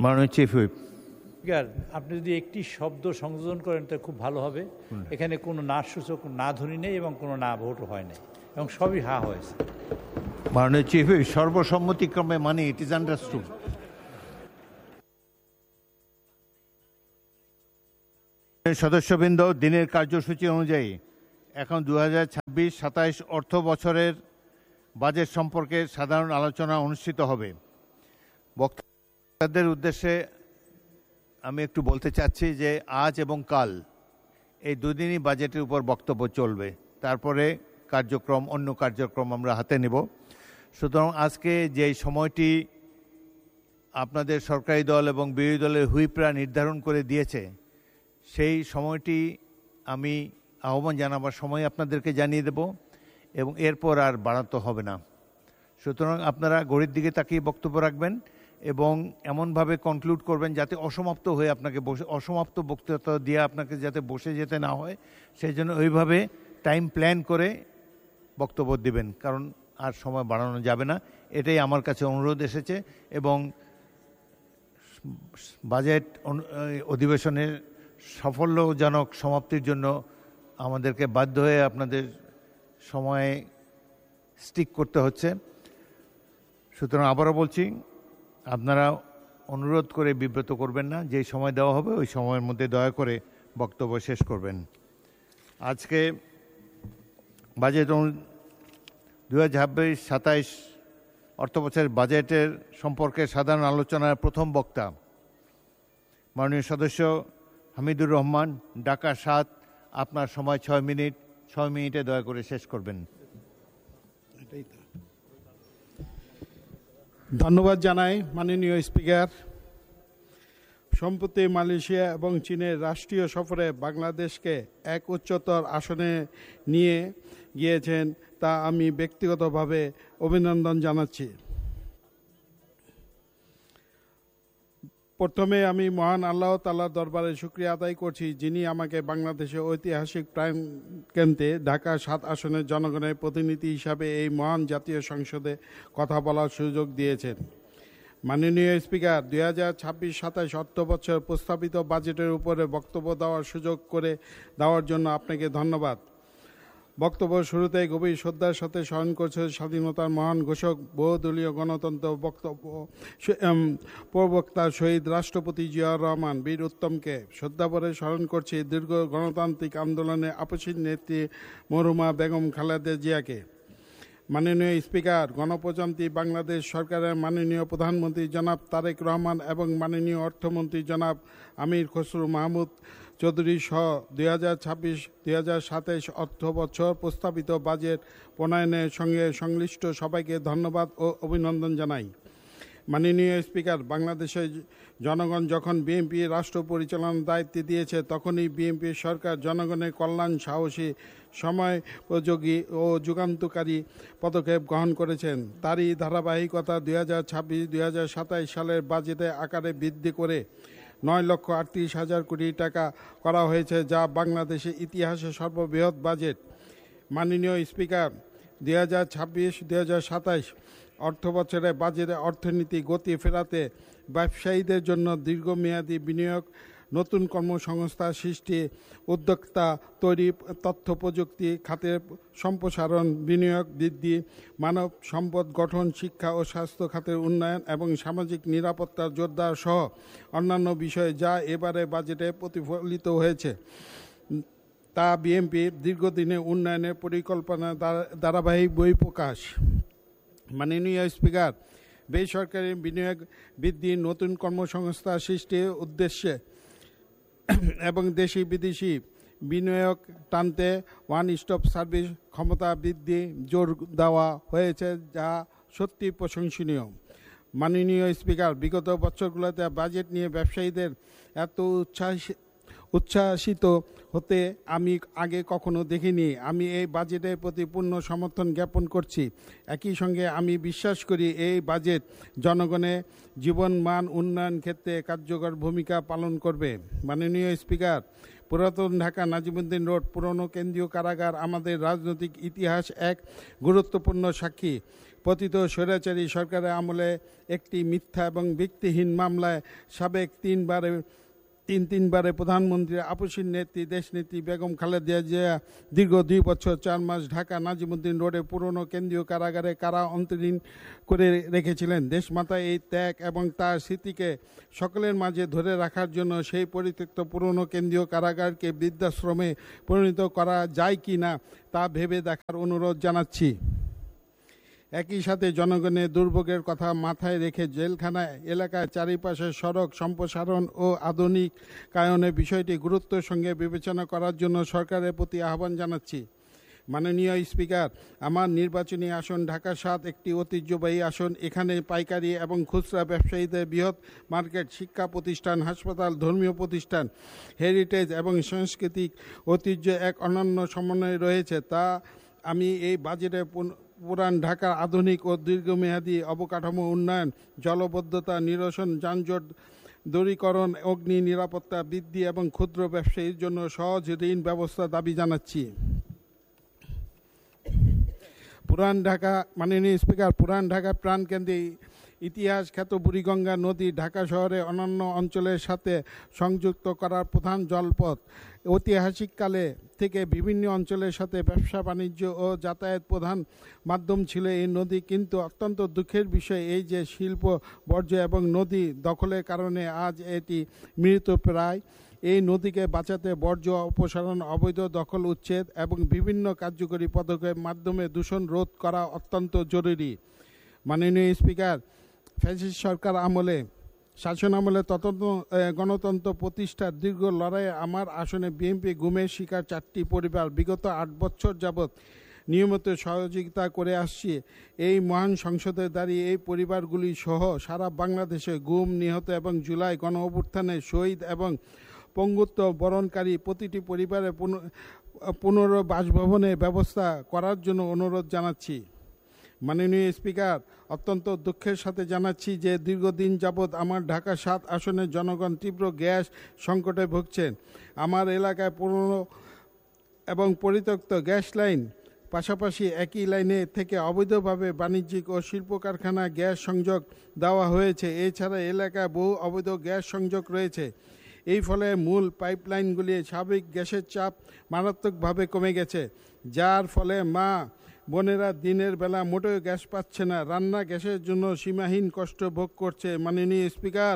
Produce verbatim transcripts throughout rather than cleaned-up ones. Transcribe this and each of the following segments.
মাননীয় chief whip, আপনি যদি একটি শব্দ সংযোজন করেন তো খুব ভালো হবে। এখানে কোনো না সূচক না ধ্বনি নেই এবং কোনো না ভোটও হয় নাই এবং সবই হা হয়েছে। মাননীয় চিফ হুইপ, সর্বসম্মতিক্রমে মানে ইট ইজ আন্ডারস্টুড। সদস্যবৃন্দ, দিনের কার্যসূচি অনুযায়ী এখন দু হাজার ছাব্বিশ সাতাইশ অর্থ বছরের বাজেট সম্পর্কে সাধারণ আলোচনা অনুষ্ঠিত হবে। বক্তাদের উদ্দেশ্যে আমি একটু বলতে চাচ্ছি যে আজ এবং কাল এই দুদিনই বাজেটের উপর বক্তব্য চলবে, তারপরে কার্যক্রম অন্য কার্যক্রম আমরা হাতে নেব। সুতরাং আজকে যে সময়টি আপনাদের সরকারি দল এবং বিরোধী দলের হুইপরা নির্ধারণ করে দিয়েছে, সেই সময়টি আমি আহ্বান জানাবার সময় আপনাদেরকে জানিয়ে দেব এবং এরপর আর বাড়াতে হবে না। সুতরাং আপনারা ঘড়ির দিকে তাকিয়ে বক্তব্য রাখবেন এবং এমনভাবে কনক্লুড করবেন যাতে অসমাপ্ত হয়ে আপনাকে বসে অসমাপ্ত বক্তৃতা দিয়ে আপনাকে যাতে বসে যেতে না হয়, সেই জন্য ওইভাবে টাইম প্ল্যান করে বক্তব্য দিবেন, কারণ আর সময় বাড়ানো যাবে না। এটাই আমার কাছে অনুরোধ এসেছে এবং বাজেট অধিবেশনের সাফল্যজনক সমাপ্তির জন্য আমাদেরকে বাধ্য হয়ে আপনাদের সময়ে স্টিক করতে হচ্ছে। সুতরাং আবারও বলছি, আপনারা অনুরোধ করে বিব্রত করবেন না, যেই সময় দেওয়া হবে ওই সময়ের মধ্যে দয়া করে বক্তব্য শেষ করবেন। আজকে বাজেট দু হাজার ছাব্বিশ সাতাইশ অর্থবছরের বাজেটের সম্পর্কে সাধারণ আলোচনার প্রথম বক্তা মাননীয় সদস্য হামিদুর রহমান, ঢাকা সাত। আপনার সময় ছয় মিনিট, ছয় মিনিটে দয়া করে শেষ করবেন। ধন্যবাদ জানাই মাননীয় স্পিকার। সম্প্রতি মালয়েশিয়া এবং চীনের রাষ্ট্রীয় সফরে বাংলাদেশকে এক উচ্চতর আসনে নিয়ে গিয়েছেন, তা আমি ব্যক্তিগতভাবে অভিনন্দন জানাচ্ছি। প্রথমে আমি মহান আল্লাহ তাআলার দরবারে শুকরিয়া আদায় করছি, যিনি আমাকে বাংলাদেশের ঐতিহাসিক প্রাণ কেন্দ্রে ঢাকা সাত আসনের জনগণের প্রতিনিধি হিসাবে এই মহান জাতীয় সংসদে কথা বলার সুযোগ দিয়েছেন। মাননীয় স্পিকার, দুই হাজার ছাব্বিশ সাতাইশ অর্থ বছর প্রস্তাবিত বাজেটের উপরে বক্তব্য দেওয়ার সুযোগ করে দেওয়ার জন্য আপনাকে ধন্যবাদ। বক্তব্য শুরুতে গভীর শ্রদ্ধার সাথে স্মরণ করছে স্বাধীনতার মহান ঘোষক, বহুদলীয় গণতন্ত্র বক্তব্য প্রবক্তা শহীদ রাষ্ট্রপতি জিয়াউর রহমান বীর উত্তমকে। শ্রদ্ধাভরে স্মরণ করছি দীর্ঘ গণতান্ত্রিক আন্দোলনে আপসীর নেত্রী মরহুমা বেগম খালেদা জিয়াকে। মাননীয় স্পিকার, গণপ্রজাতন্ত্রী বাংলাদেশ সরকারের মাননীয় প্রধানমন্ত্রী জনাব তারেক রহমান এবং মাননীয় অর্থমন্ত্রী জনাব আমির খসরু মাহমুদ চৌধুরী সহ দুই হাজার ছাব্বিশ দুই হাজার সাতাইশ অর্থ বছর প্রস্তাবিত বাজেট প্রণয়নের সঙ্গে সংশ্লিষ্ট সবাইকে ধন্যবাদ ও অভিনন্দন জানাই। মাননীয় স্পিকার, বাংলাদেশের জনগণ যখন বিএনপি রাষ্ট্র পরিচালনার দায়িত্ব দিয়েছে, তখনই বিএনপি সরকার জনগণের কল্যাণ সাহসী, সময়োপযোগী ও যুগান্তকারী পদক্ষেপ গ্রহণ করেছেন। তারই ধারাবাহিকতা দুই হাজার ছাব্বিশ দুই হাজার সাতাইশ সালের বাজেটে আকারে বৃদ্ধি করে নয় লক্ষ আটত্রিশ হাজার কোটি টাকা করা হয়েছে, যা বাংলাদেশের ইতিহাসে সর্ববৃহৎ বাজেট। মাননীয় স্পিকার, দুই হাজার ছাব্বিশ দুই হাজার সাতাইশ অর্থ বছরে বাজেটে অর্থনীতি গতি ফেরাতে ব্যবসায়ীদের জন্য দীর্ঘমেয়াদী বিনিয়োগ, নতুন কর্মসংস্থান সৃষ্টি, উদ্যোক্তা তৈরি, তথ্য প্রযুক্তি খাতের সম্প্রসারণ, বিনিয়োগ বৃদ্ধি, মানব সম্পদ গঠন, শিক্ষা ও স্বাস্থ্য খাতের উন্নয়ন এবং সামাজিক নিরাপত্তার জোরদার সহ অন্যান্য বিষয়ে যা এবারে বাজেটে প্রতিফলিত হয়েছে, তা বিএনপি দীর্ঘদিনের উন্নয়নের পরিকল্পনা ধারাবাহিক বহিঃপ্রকাশ। মাননীয় স্পিকার, বেসরকারি বিনিয়োগ বৃদ্ধি, নতুন কর্মসংস্থান সৃষ্টির উদ্দেশ্যে এবং দেশি বিদেশি বিনিয়োগ টানতে ওয়ান স্টপ সার্ভিস ক্ষমতা বৃদ্ধি জোর দেওয়া হয়েছে, যা সত্যি প্রশংসনীয়। মাননীয় স্পিকার, বিগত বছরগুলোতে বাজেট নিয়ে ব্যবসায়ীদের এত উচ্ছ্বাস উচ্ছ্বাসিত হতে আমি আগে কখনো দেখিনি। আমি এই বাজেটের প্রতি পূর্ণ সমর্থন জ্ঞাপন করছি। একই সঙ্গে আমি বিশ্বাস করি এই বাজেট জনগণের জীবনমান উন্নয়ন ক্ষেত্রে কার্যকর ভূমিকা পালন করবে। মাননীয় স্পিকার, পুরাতন ঢাকা নাজিমুদ্দিন রোড পুরনো কেন্দ্রীয় কারাগার আমাদের রাজনৈতিক ইতিহাস এক গুরুত্বপূর্ণ সাক্ষী। পতিত স্বৈরাচারী সরকারের আমলে একটি মিথ্যা এবং ভিত্তিহীন মামলায় সাবেক তিনবারে তিন তিনবারে প্রধানমন্ত্রীর আপসীর নেত্রী দেশনেত্রী বেগম খালেদা জিয়া দীর্ঘ দুই বছর চার মাস ঢাকা নাজিমুদ্দিন রোডে পুরনো কেন্দ্রীয় কারাগারে কারা অন্তরীণ করে রেখেছিলেন। দেশমাতা এই ত্যাগ এবং তার স্মৃতিকে সকলের মাঝে ধরে রাখার জন্য সেই পরিত্যক্ত পুরনো কেন্দ্রীয় কারাগারকে বৃদ্ধাশ্রমে পরিণত করা যায় কি না তা ভেবে দেখার অনুরোধ জানাচ্ছি। একই সাথে জনগণের দুর্ভোগের কথা মাথায় রেখে জেলখানা এলাকায় চারিপাশে সড়ক সম্প্রসারণ ও আধুনিকায়নের বিষয়টি গুরুত্বের সঙ্গে বিবেচনা করার জন্য সরকারের প্রতি আহ্বান জানাচ্ছি। মাননীয় স্পিকার, আমার নির্বাচনী আসন ঢাকা সাত একটি ঐতিহ্যবাহী আসন। এখানে পাইকারি এবং খুচরা ব্যবসায়ীদের বৃহৎ মার্কেট, শিক্ষা প্রতিষ্ঠান, হাসপাতাল, ধর্মীয় প্রতিষ্ঠান, হেরিটেজ এবং সাংস্কৃতিক ঐতিহ্য এক অনন্য সমন্বয় রয়েছে। তা আমি এই বাজেটে পুরান ঢাকার আধুনিক ও দীর্ঘমেয়াদী অবকাঠামো উন্নয়ন, জলবদ্ধতা নিরসন, যানজট দূরীকরণ, অগ্নি নিরাপত্তা বৃদ্ধি এবং ক্ষুদ্র ব্যবসায়ীর জন্য সহজ ঋণ ব্যবস্থা দাবি জানাচ্ছি। পুরান ঢাকা মাননীয় স্পিকার, পুরান ঢাকা প্রাণকেন্দ্রে ইতিহাস খ্যাত বুড়িগঙ্গা নদী ঢাকা শহরে অন্যান্য অঞ্চলের সাথে সংযুক্ত করার প্রধান জলপথ। ঐতিহাসিককালে থেকে বিভিন্ন অঞ্চলের সাথে ব্যবসা বাণিজ্য ও যাতায়াত প্রধান মাধ্যম ছিল এই নদী, কিন্তু অত্যন্ত দুঃখের বিষয় এই যে শিল্প বর্জ্য এবং নদী দখলের কারণে আজ এটি মৃতপ্রায়। এই নদীকে বাঁচাতে বর্জ্য অপসারণ, অবৈধ দখল উচ্ছেদ এবং বিভিন্ন কার্যকরী পদক্ষেপের মাধ্যমে দূষণ রোধ করা অত্যন্ত জরুরি। মাননীয় স্পিকার, ফ্যাসিস্ট সরকার আমলে শাসন আমলে ততন্ত গণতন্ত্র প্রতিষ্ঠার দীর্ঘ লড়াইয়ে আমার আসনে বিএনপি গুমের শিকার চারটি পরিবার বিগত আট বছর যাবৎ নিয়মিত সহযোগিতা করে আসছি। এই মহান সংসদে দাঁড়িয়ে এই পরিবারগুলি সহ সারা বাংলাদেশে গুম, নিহত এবং জুলাই গণ অভ্যুত্থানে শহীদ এবং পঙ্গুত্ব বরণকারী প্রতিটি পরিবারের পুনর্বাসভবনের ব্যবস্থা করার জন্য অনুরোধ জানাচ্ছি। মাননীয় স্পিকার, অত্যন্ত দুঃখের সাথে জানাচ্ছি যে দীর্ঘদিন যাবৎ আমার ঢাকা সাত আসনের জনগণ তীব্র গ্যাস সংকটে ভুগছেন। আমার এলাকায় পুরনো এবং পরিত্যক্ত গ্যাস লাইন পাশাপাশি একই লাইনে থেকে অবৈধভাবে বাণিজ্যিক ও শিল্প কারখানা গ্যাস সংযোগ দেওয়া হয়েছে। এছাড়া এলাকায় বহু অবৈধ গ্যাস সংযোগ রয়েছে। এই ফলে মূল পাইপলাইনগুলি স্বাভাবিক গ্যাসের চাপ মারাত্মকভাবে কমে গেছে, যার ফলে মা বোনেরা দিনের বেলা মোটেও গ্যাস পাচ্ছে না, রান্না গ্যাসের জন্য সীমাহীন কষ্ট ভোগ করছে। মাননীয় স্পিকার,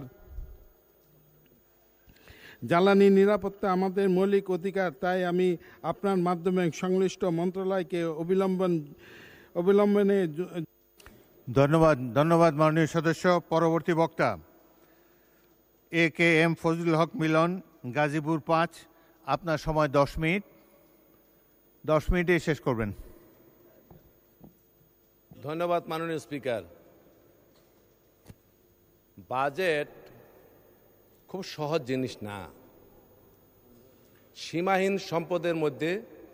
জ্বালানি নিরাপত্তা আমাদের মৌলিক অধিকার, তাই আমি আপনার মাধ্যমে সংশ্লিষ্ট মন্ত্রণালয়কে অবিলম্বন অবিলম্বনে ধন্যবাদ ধন্যবাদ মাননীয় সদস্য। পরবর্তী বক্তা এ কে এম ফজলুল হক মিলন, গাজীপুর পাঁচ। আপনার সময় দশ মিনিট, দশ মিনিটে শেষ করবেন। ধন্যবাদ মাননীয় স্পিকার। বাজেট খুব সহজ জিনিস না। সীমাহীন সম্পদের মধ্যে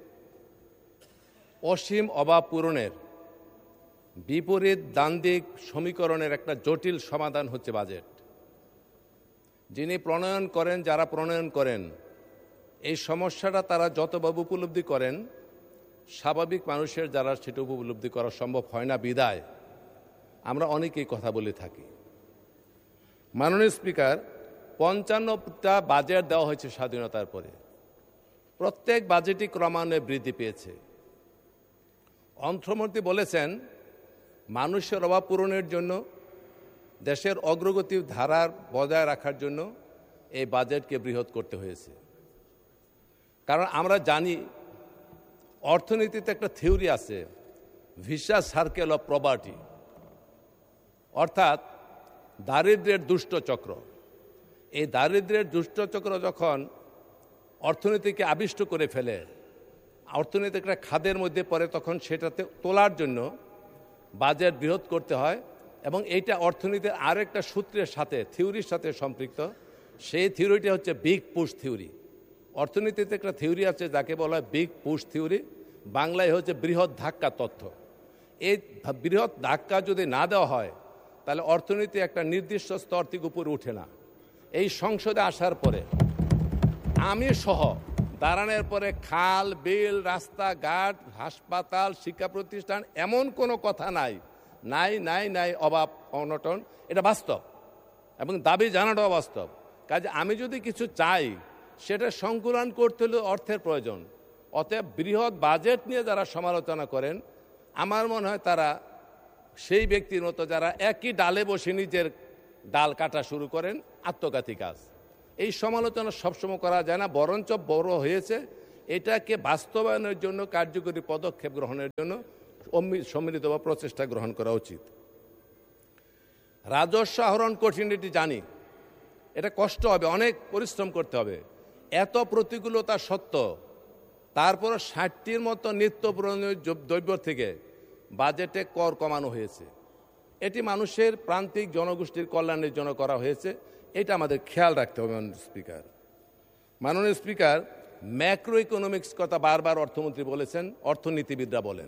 অসীম অভাব পূরণের বিপরীত দ্বান্দ্বিক সমীকরণের একটা জটিল সমাধান হচ্ছে বাজেট। যিনি প্রণয়ন করেন, যারা প্রণয়ন করেন, এই সমস্যাটা তারা যতভাবে উপলব্ধি করেন, স্বাভাবিক মানুষের যারা সেটা উপলব্ধি করা সম্ভব হয় না বিদায় আমরা অনেকেই কথা বলে থাকি। মাননীয় স্পিকার, পঞ্চান্নটা বাজেট দেওয়া হয়েছে স্বাধীনতার পরে। প্রত্যেক বাজেটই ক্রমান্বয়ে বৃদ্ধি পেয়েছে। অর্থমন্ত্রী বলেছেন মানুষের অভাব পূরণের জন্য, দেশের অগ্রগতির ধারার বজায় রাখার জন্য এই বাজেটকে বৃহৎ করতে হয়েছে। কারণ আমরা জানি অর্থনীতিতে একটা থিওরি আছে, ভিশাস সার্কেল অফ পভার্টি, অর্থাৎ দারিদ্র্যের দুষ্ট চক্র। এই দারিদ্র্যের দুষ্ট চক্র যখন অর্থনীতিকে আবিষ্ট করে ফেলে, অর্থনীতি একটা খাদের মধ্যে পড়ে, তখন সেটাতে তোলার জন্য বাজেট বৃহৎ করতে হয়। এবং এইটা অর্থনীতির আরেকটা সূত্রের সাথে, থিওরির সাথে সম্পৃক্ত। সেই থিওরিটা হচ্ছে বিগ পুশ থিওরি। অর্থনীতিতে একটা থিওরি আছে যাকে বলা হয় বিগ পুশ থিওরি, বাংলায় হচ্ছে বৃহৎ ধাক্কা তত্ত্ব। এই বৃহৎ ধাক্কা যদি না দেওয়া হয় তাহলে অর্থনীতি একটা নির্দিষ্ট স্তর থেকে উপরে উঠে না। এই সংসদে আসার পরে আমি সহ দাঁড়ানোর পরে খাল, বিল, রাস্তাঘাট, হাসপাতাল, শিক্ষা প্রতিষ্ঠান এমন কোনো কথা নাই নাই নাই নাই অভাব অনটন, এটা বাস্তব এবং দাবি জানাটাও বাস্তব। কাজে আমি যদি কিছু চাই সেটা সংকুলন করতে হলে অর্থের প্রয়োজন। অতএব বৃহৎ বাজেট নিয়ে যারা সমালোচনা করেন আমার মনে হয় তারা সেই ব্যক্তির মতো যারা একই ডালে বসে নিজের ডাল কাটা শুরু করেন, আত্মঘাতী কাজ। এই সমালোচনা সবসময় করা যায় না, বরঞ্চ বড় হয়েছে এটাকে বাস্তবায়নের জন্য কার্যকরী পদক্ষেপ গ্রহণের জন্য সম্মিলিত বা প্রচেষ্টা গ্রহণ করা উচিত। রাজস্ব আহরণ কঠিন, এটি জানি, এটা কষ্ট হবে, অনেক পরিশ্রম করতে হবে। এত প্রতিকূলতা সত্ত্বেও তারপর ষাটটির মতো নিত্য প্রয়োজনীয় দ্রব্য থেকে বাজেটে কর কমানো হয়েছে। এটি মানুষের প্রান্তিক জনগোষ্ঠীর কল্যাণের জন্য করা হয়েছে, এটা আমাদের খেয়াল রাখতে হবে। মাননীয় স্পিকার মাননীয় স্পিকার ম্যাক্রো ইকোনমিক্স কথা বারবার অর্থমন্ত্রী বলেছেন, অর্থনীতিবিদরা বলেন।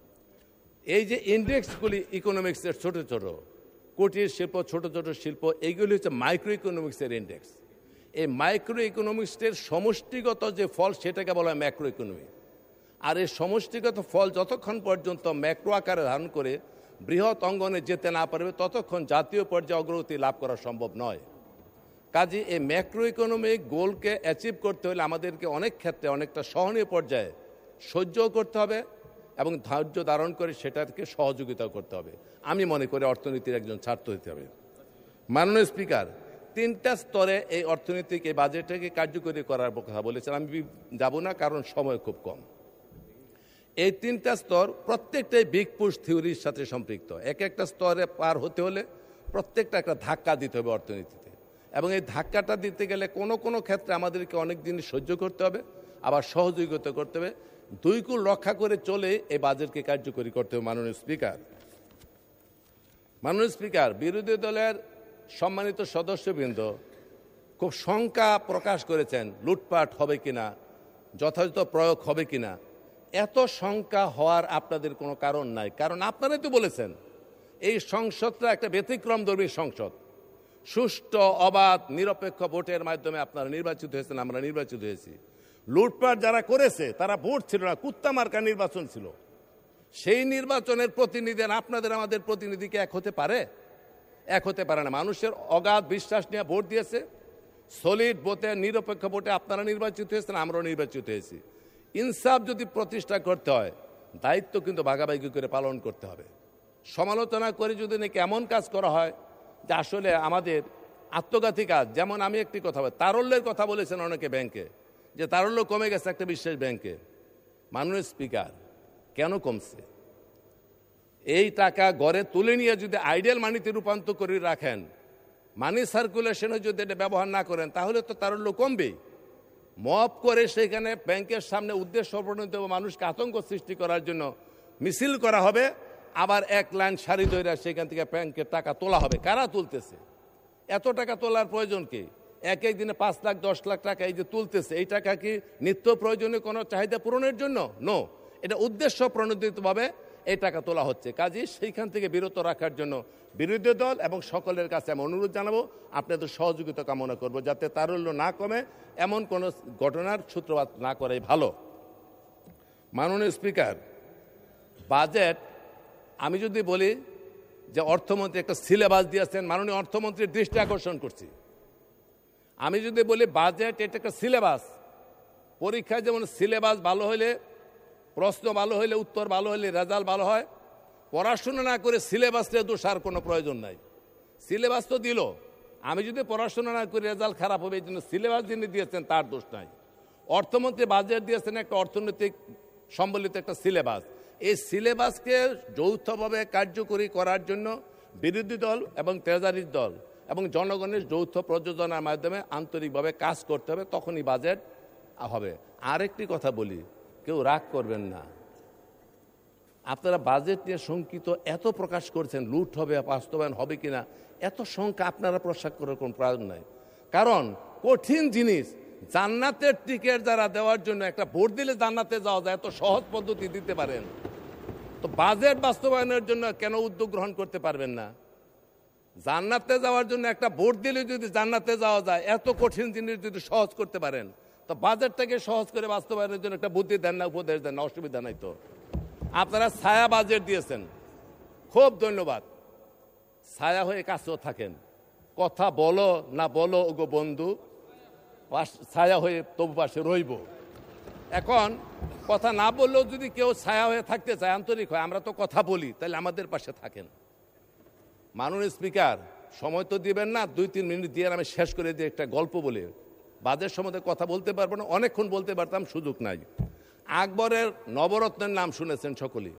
এই যে ইন্ডেক্সগুলি ইকোনমিক্সের ছোট ছোট কুটির শিল্প, ছোট ছোট শিল্প, এইগুলি হচ্ছে মাইক্রো ইকোনমিক্সের ইন্ডেক্স। এই মাইক্রো ইকোনমিক্সের সমষ্টিগত যে ফল সেটাকে বলা হয় ম্যাক্রো ইকোনমি। আর এই সমষ্টিগত ফল যতক্ষণ পর্যন্ত ম্যাক্রো আকারে ধারণ করে বৃহৎ অঙ্গনে যেতে না পারবে ততক্ষণ জাতীয় পর্যায়ে অগ্রগতি লাভ করা সম্ভব নয়। কাজে এই ম্যাক্রো ইকোনমিক গোলকে অ্যাচিভ করতে হলে আমাদেরকে অনেক ক্ষেত্রে অনেকটা সহনীয় পর্যায়ে সহ্য করতে হবে এবং ধৈর্য ধারণ করে সেটাকে সহযোগিতা করতে হবে। আমি মনে করি অর্থনীতির একজন ছাত্র হতে হবে। মাননীয় স্পিকার তিনটা স্তরে এই অর্থনৈতিক এই বাজেটটাকে কার্যকরী করার কথা বলেছেন, আমি যাব না কারণ সময় খুব কম। এই তিনটা স্তর প্রত্যেকটাই বিগ পুশ থিওরির সাথে সম্পৃক্ত। এক একটা স্তরে পার হতে হলে প্রত্যেকটা একটা ধাক্কা দিতে হবে অর্থনীতিতে, এবং এই ধাক্কাটা দিতে গেলে কোনো কোনো ক্ষেত্রে আমাদেরকে অনেক দিন সহ্য করতে হবে, আবার সহযোগিতা করতে হবে। দুই কুল রক্ষা করে চলে এই বাজেটকে কার্যকরী করতে হবে। মাননীয় স্পিকার মাননীয় স্পিকার বিরোধী দলের সম্মানিত সদস্যবৃন্দ খুব শঙ্কা প্রকাশ করেছেন লুটপাট হবে কিনা, যথাযথ প্রয়োগ হবে কিনা। এত শঙ্কা হওয়ার আপনাদের কোনো কারণ নাই, কারণ আপনারাই তো বলেছেন এই সংসদটা একটা ব্যতিক্রমধর্মী সংসদ। সুষ্ঠু অবাধ নিরপেক্ষ ভোটের মাধ্যমে আপনারা নির্বাচিত হয়েছেন, আমরা নির্বাচিত হয়েছি। লুটপাট যারা করেছে তারা ভোট ছিল না, কুত্তা মার্কা নির্বাচন ছিল। সেই নির্বাচনের প্রতিনিধি আপনাদের আমাদের প্রতিনিধিকে এক হতে পারে? এক হতে পারে না। মানুষের অগাধ বিশ্বাস নিয়ে ভোট দিয়েছে, সলিড ভোটে নিরপেক্ষ ভোটে আপনারা নির্বাচিত হয়েছেন, আমরাও নির্বাচিত হয়েছি। ইনসাফ যদি প্রতিষ্ঠা করতে হয় দায়িত্ব কিন্তু ভাগাভাগি করে পালন করতে হবে। সমালোচনা করে যদি নাকি এমন কাজ করা হয় যে আসলে আমাদের আত্মঘাতী কাজ, যেমন আমি একটি কথা বলি, তারল্যের কথা বলেছেন অনেকে ব্যাংকে, যে তারল্য কমে গেছে একটা বিশেষ ব্যাংকে। মাননীয় স্পিকার কেন কমছে? এই টাকা গড়ে তুলে নিয়ে যদি আইডিয়াল মানিতে রূপান্তর করে রাখেন, মানি সার্কুলেশনে যদি এটা ব্যবহার না করেন তাহলে তো তারল্য কমবেই। মপ করে সেখানে ব্যাংকের সামনে উদ্দেশ্য প্রণীত মানুষকে আতঙ্ক সৃষ্টি করার জন্য মিছিল করা হবে, আবার এক লাইন সারি ধরে সেখান থেকে ব্যাংকের টাকা তোলা হবে। কারা তুলতেছে? এত টাকা তোলার প্রয়োজন কি? এক এক দিনে পাঁচ লাখ দশ লাখ টাকা এই যে তুলতেছে, এই টাকা কি নিত্য প্রয়োজনীয় কোনো চাহিদা পূরণের জন্য? নো, এটা উদ্দেশ্য প্রণোদিতভাবে এই টাকা তোলা হচ্ছে। কাজে সেইখান থেকে বিরত রাখার জন্য বিরোধী দল এবং সকলের কাছে আমি অনুরোধ জানাবো, আপনাদের সহযোগিতা কামনা করব যাতে তারল্য না কমে, এমন কোনো ঘটনার সূত্রপাত না করাই ভালো। মাননীয় স্পিকার বাজেট আমি যদি বলি যে অর্থমন্ত্রী একটা সিলেবাস দিয়েছেন, মাননীয় অর্থমন্ত্রীর দৃষ্টি আকর্ষণ করছি। আমি যদি বলি বাজেট এটা একটা সিলেবাস, পরীক্ষায় যেমন সিলেবাস ভালো হলে, প্রশ্ন ভালো হলে, উত্তর ভালো হলে রেজাল্ট ভালো হয়। পড়াশোনা না করে সিলেবাসটা দোষার কোনো প্রয়োজন নাই। সিলেবাস তো দিল, আমি যদি পড়াশোনা না করি রেজাল্ট খারাপ হবে, এই জন্য সিলেবাস যিনি দিয়েছেন তার দোষ নাই। অর্থমন্ত্রী বাজেট দিয়েছেন একটা অর্থনৈতিক সম্বলিত একটা সিলেবাস। এই সিলেবাসকে যৌথভাবে কার্যকরী করার জন্য বিরোধী দল এবং ট্রেজারি দল এবং জনগণের যৌথ প্রযোজনার মাধ্যমে আন্তরিকভাবে কাজ করতে হবে, তখনই বাজেট হবে। আরেকটি কথা বলি, কেউ রাগ করবেন না, আপনারা বাজেট নিয়ে শঙ্কিত এত প্রকাশ করছেন লুট হবে, বাস্তবায়ন হবে কিনা, এত শঙ্কা আপনারা প্রকাশ করার কোনো প্রয়োজন নাই। কারণ কঠিন জিনিস জান্নাতের টিকিট যারা দেওয়ার জন্য একটা ভোট দিলে জান্নাতে যাওয়া যায়, এত সহজ পদ্ধতি দিতে পারেন, তো বাজেট বাস্তবায়নের জন্য কেন উদ্যোগ গ্রহণ করতে পারবেন না? জান্নাতে যাওয়ার জন্য একটা ভোট দিলে যদি জান্নাতে যাওয়া যায়, এত কঠিন জিনিস যদি সহজ করতে পারেন, তো বাজেটটাকে সহজ করে বাস্তবায়নের জন্য একটা বুদ্ধি দেন না, উপদেশ দেন না, অসুবিধা নাই তো। আপনারা ছায়া বাজেট দিয়েছেন, খুব ধন্যবাদ। ছায়া হয়ে কাছেও থাকেন, কথা বলো না বলো ওগো বন্ধু, ছায়া হয়ে তবু পাশে রইব। এখন কথা না বললেও যদি কেউ ছায়া হয়ে থাকতে চায়, আন্তরিক হয়, আমরা তো কথা বলি, তাহলে আমাদের পাশে থাকেন। মাননীয় স্পিকার, সময় তো দিবেন না, দুই তিন মিনিট দিয়ে আমি শেষ করে দিয়ে একটা গল্প বলে বাজেট সম্বন্ধে কথা বলতে পারবো না, অনেকক্ষণ বলতে পারতাম, সুযোগ নাই। আকবরের নবরত্নের নাম শুনেছেন সকলেই,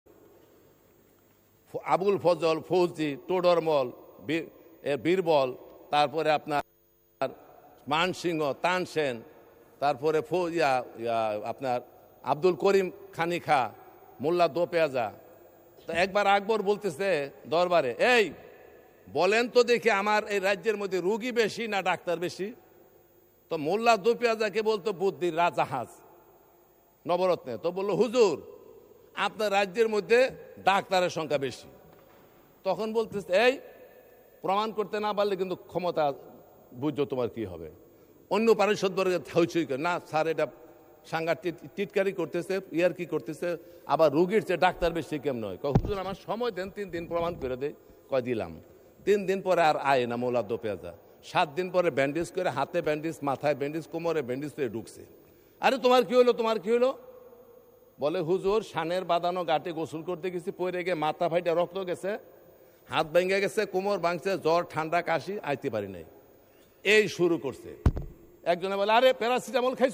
আবুল ফজল, ফৌজি, টোডরমল, বীরবল, তারপরে আপনার মানসিংহ, তানসেন, তারপরে ফৌজিয়া আপনার আব্দুল করিম খানি খা, মোল্লা দোপেয়াজা। তো একবার আকবর বলতেছে দরবারে, এই বলেন তো দেখি আমার এই রাজ্যের মধ্যে রুগী বেশি না ডাক্তার বেশি? তো মোল্লা দোপেয়াজাকে বলতো বুদ্ধির রাজাহাজ নবরত্নে। তো বললো, হুজুর আপনার রাজ্যের মধ্যে ডাক্তারের সংখ্যা বেশি। তখন বলতেছে, এই প্রমাণ করতে না পারলে কিন্তু ক্ষমতা বুঝছো তোমার কি হবে। অন্য পারিষদ বর্গে হইচই করে, না স্যার এটা সাংঘাতিক টিটকারি করতেছে, ইয়ার কি করতেছে, আবার রুগীর চেয়ে ডাক্তার বেশি কেমন হয়। হুজুর আমার সময় দেন, তিন দিন প্রমাণ করে দেয়। কয় দিলাম। তিন দিন পরে আর আয় না মোল্লা দোপেয়াজা। সাত দিন পরে ব্যান্ডেজ করে, হাতে ব্যান্ডেজ, মাথায় ব্যান্ডেজ, কোমরে ব্যান্ডেজ করে ঢুকছে। আরে তোমার কি হলো, তোমার কি হলো? বলে, হুজুর সানের বাঁধানো ঘাটে গোসল করতে গেছি, পরে গিয়ে মাথা ফাইটা রক্ত গেছে, হাত ভেঙে গেছে, কোমর ভাঙছে, জ্বর ঠান্ডা কাশি, আইতে পারি নাই। এই শুরু করছে। একজনে বলে, আরে প্যারাসিটামল খাইছ?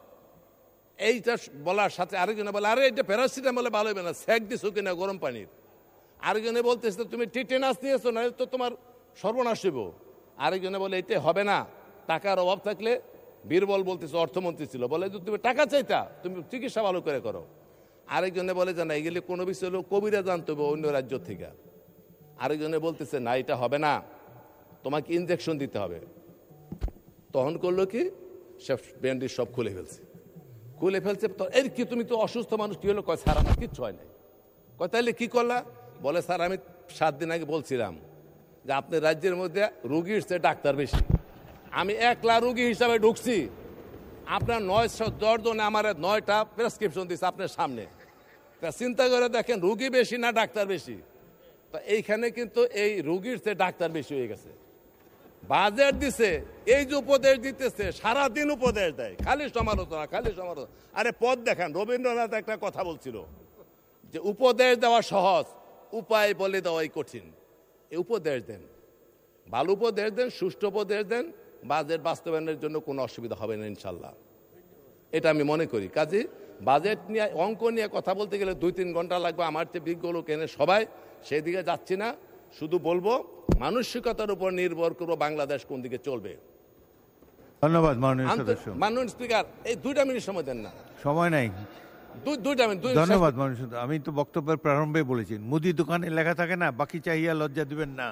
এইটা বলার সাথে আরেকজনে বলে, আরে এটা প্যারাসিটামলে ভালো হবে না, সেক দিছো কিনা গরম পানির। আরেকজনে বলতেছে, তুমি টিটেনাস নিয়েছো না, তো তোমার সর্বনাশ হইব। আরেকজনে বলে, এটা হবে না, টাকার অভাব থাকলে, বীরবল বলতেছে, অর্থমন্ত্রী ছিল, বলে যে তুমি টাকা চাইতা, তুমি চিকিৎসা ভালো করে করো। আরেকজনে বলে যে না, এগুলি কোনো বিষয় হলো কবিরা জানতে হবে অন্য রাজ্য থেকে। আরেকজনে বলতেছে, না এটা হবে না, তোমাকে ইনজেকশন দিতে হবে। তখন করলো কি, সে ব্যান্ডেজ সব খুলে ফেলছে, খুলে ফেলছে। তো এর কি, তুমি তো অসুস্থ মানুষ, কি হলো? কয় স্যার আমার কিচ্ছু হয় নাই। কয় তাইলে কি করলা? বলে, স্যার আমি সাত দিন আগে বলছিলাম যে আপনার রাজ্যের মধ্যে রুগীর চেয়ে ডাক্তার বেশি। আমি একলা রুগী হিসাবে ঢুকছি, আপনার নয়শো দশজনে আমার নয়টা প্রেসক্রিপশন দিচ্ছে আপনার সামনে। তা চিন্তা করে দেখেন, রুগী বেশি না ডাক্তার বেশি? তো এইখানে কিন্তু এই রুগীর চেয়ে ডাক্তার বেশি হয়ে গেছে। বাজেট দিছে, এই যে উপদেশ দিতেছে, সারাদিন উপদেশ দেয়, খালি সমালোচনা, খালি সমালোচনা। আরে পদ দেখান। রবীন্দ্রনাথ একটা কথা বলছিল যে উপদেশ দেওয়া সহজ, উপায় বলে দেওয়াই কঠিন। এই উপদেশ দেন, ভালো উপদেশ দেন, সুষ্ঠু উপদেশ দেন, বাজেট বাস্তবায়নের জন্য কোনো অসুবিধা হবে না ইনশাল্লাহ, এটা আমি মনে করি। কাজে বাজেট নিয়ে, অঙ্ক নিয়ে কথা বলতে গেলে দুই তিন ঘন্টা লাগবে। আমার চেয়ে বিজ্ঞ লোক এনে সবাই, সেদিকে যাচ্ছি না। শুধু বলবো, মানসিকতার উপর নির্ভর করবো বাংলাদেশ কোন দিকে চলবে। ধন্যবাদ মাননীয় সদস্য। মাননীয় স্পিকার, এই দুইটা মিনিট সময় দেন না। সময় নাই। দুইটা মিনিট। ধন্যবাদ মাননীয় সদস্য। আমি তো বক্তব্যের প্রারম্ভে বলেছি, মুদি দোকানে লেখা থাকে না, বাকি চাহিয়া লজ্জা দিবেন না,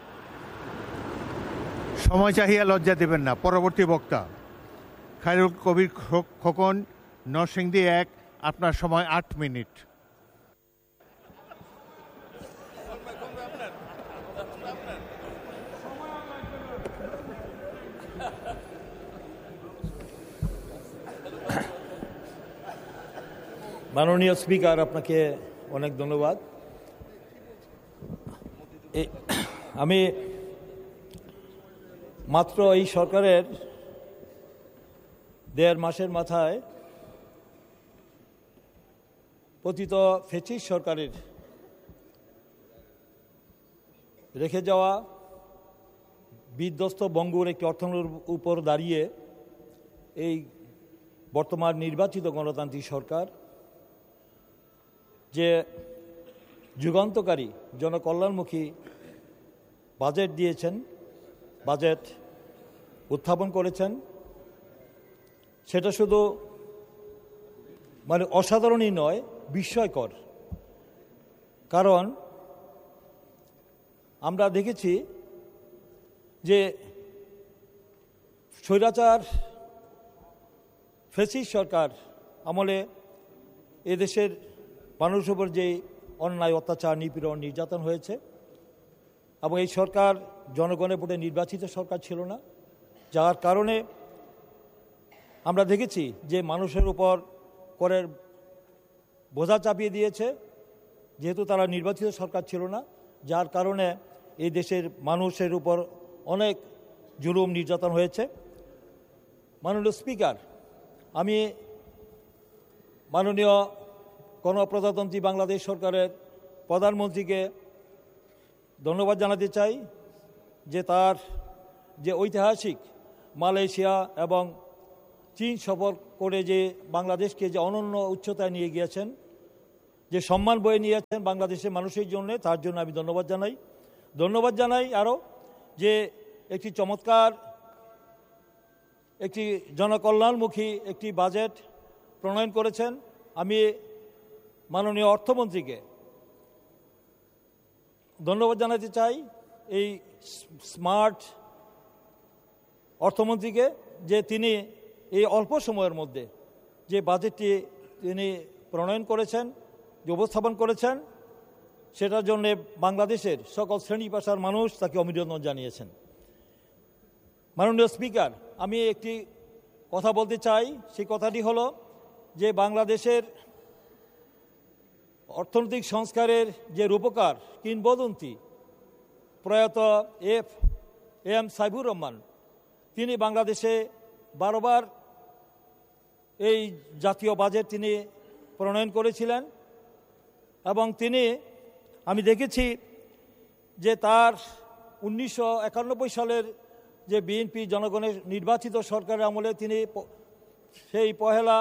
সময় চাহিয়া লজ্জা দিবেন না। পরবর্তী বক্তা খায়রুল কবির খোকন, নরসিংদী এক, আপনার সময় আট মিনিট। মাননীয় স্পিকার, আপনাকে অনেক ধন্যবাদ। আমি মাত্র এই সরকারের দেড় মাসের মাথায় পতিত ফ্যাসিস্ট সরকারের রেখে যাওয়া বিধ্বস্ত বঙ্গুর একটি অর্থনীতির উপর দাঁড়িয়ে এই বর্তমান নির্বাচিত গণতান্ত্রিক সরকার যে যুগান্তকারী জনকল্যাণমুখী বাজেট দিয়েছেন, বাজেট উত্থাপন করেছেন, সেটা শুধু মানে অসাধারণই নয়, বিস্ময়কর। কারণ আমরা দেখেছি যে স্বৈরাচার ফ্যাসিস্ট সরকার আমলে এদেশের মানুষের উপর যে অন্যায়, অত্যাচার, নিপীড়ন, নির্যাতন হয়েছে, এবং এই সরকার জনগণের ভোটে নির্বাচিত সরকার ছিল না, যার কারণে আমরা দেখেছি যে মানুষের উপর করের বোঝা চাপিয়ে দিয়েছে, যেহেতু তারা নির্বাচিত সরকার ছিল না। যার কারণে এই দেশের মানুষের উপর অনেক জুলুম নির্যাতন হয়েছে। মাননীয় স্পিকার, আমি মাননীয় গণপ্রজাতন্ত্রী বাংলাদেশ সরকারের প্রধানমন্ত্রীকে ধন্যবাদ জানাতে চাই যে তার যে ঐতিহাসিক মালয়েশিয়া এবং চীন সফর করে যে বাংলাদেশকে যে অনন্য উচ্চতায় নিয়ে গিয়েছেন, যে সম্মান বয়ে নিয়েছেন বাংলাদেশের মানুষের জন্য, তার জন্য আমি ধন্যবাদ জানাই। ধন্যবাদ জানাই আরও যে একটি চমৎকার একটি জনকল্যাণমুখী একটি বাজেট প্রণয়ন করেছেন। আমি মাননীয় অর্থমন্ত্রীকে ধন্যবাদ জানাতে চাই, এই স্মার্ট অর্থমন্ত্রীকে, যে তিনি এই অল্প সময়ের মধ্যে যে বাজেটটি তিনি প্রণয়ন করেছেন, যে উপস্থাপন করেছেন, সেটার জন্যে বাংলাদেশের সকল শ্রেণী পেশার মানুষ তাকে অভিনন্দন জানিয়েছেন। মাননীয় স্পিকার, আমি একটি কথা বলতে চাই, সেই কথাটি হলো যে বাংলাদেশের অর্থনৈতিক সংস্কারের যে রূপকার কিংবদন্তি প্রয়াত এফ এম সাইফুর রহমান, তিনি বাংলাদেশে বারবার এই জাতীয় বাজেট তিনি প্রণয়ন করেছিলেন এবং তিনি, আমি দেখেছি যে তার উনিশশো একানব্বই সালের যে বিএনপি জনগণের নির্বাচিত সরকারের আমলে তিনি সেই পহেলা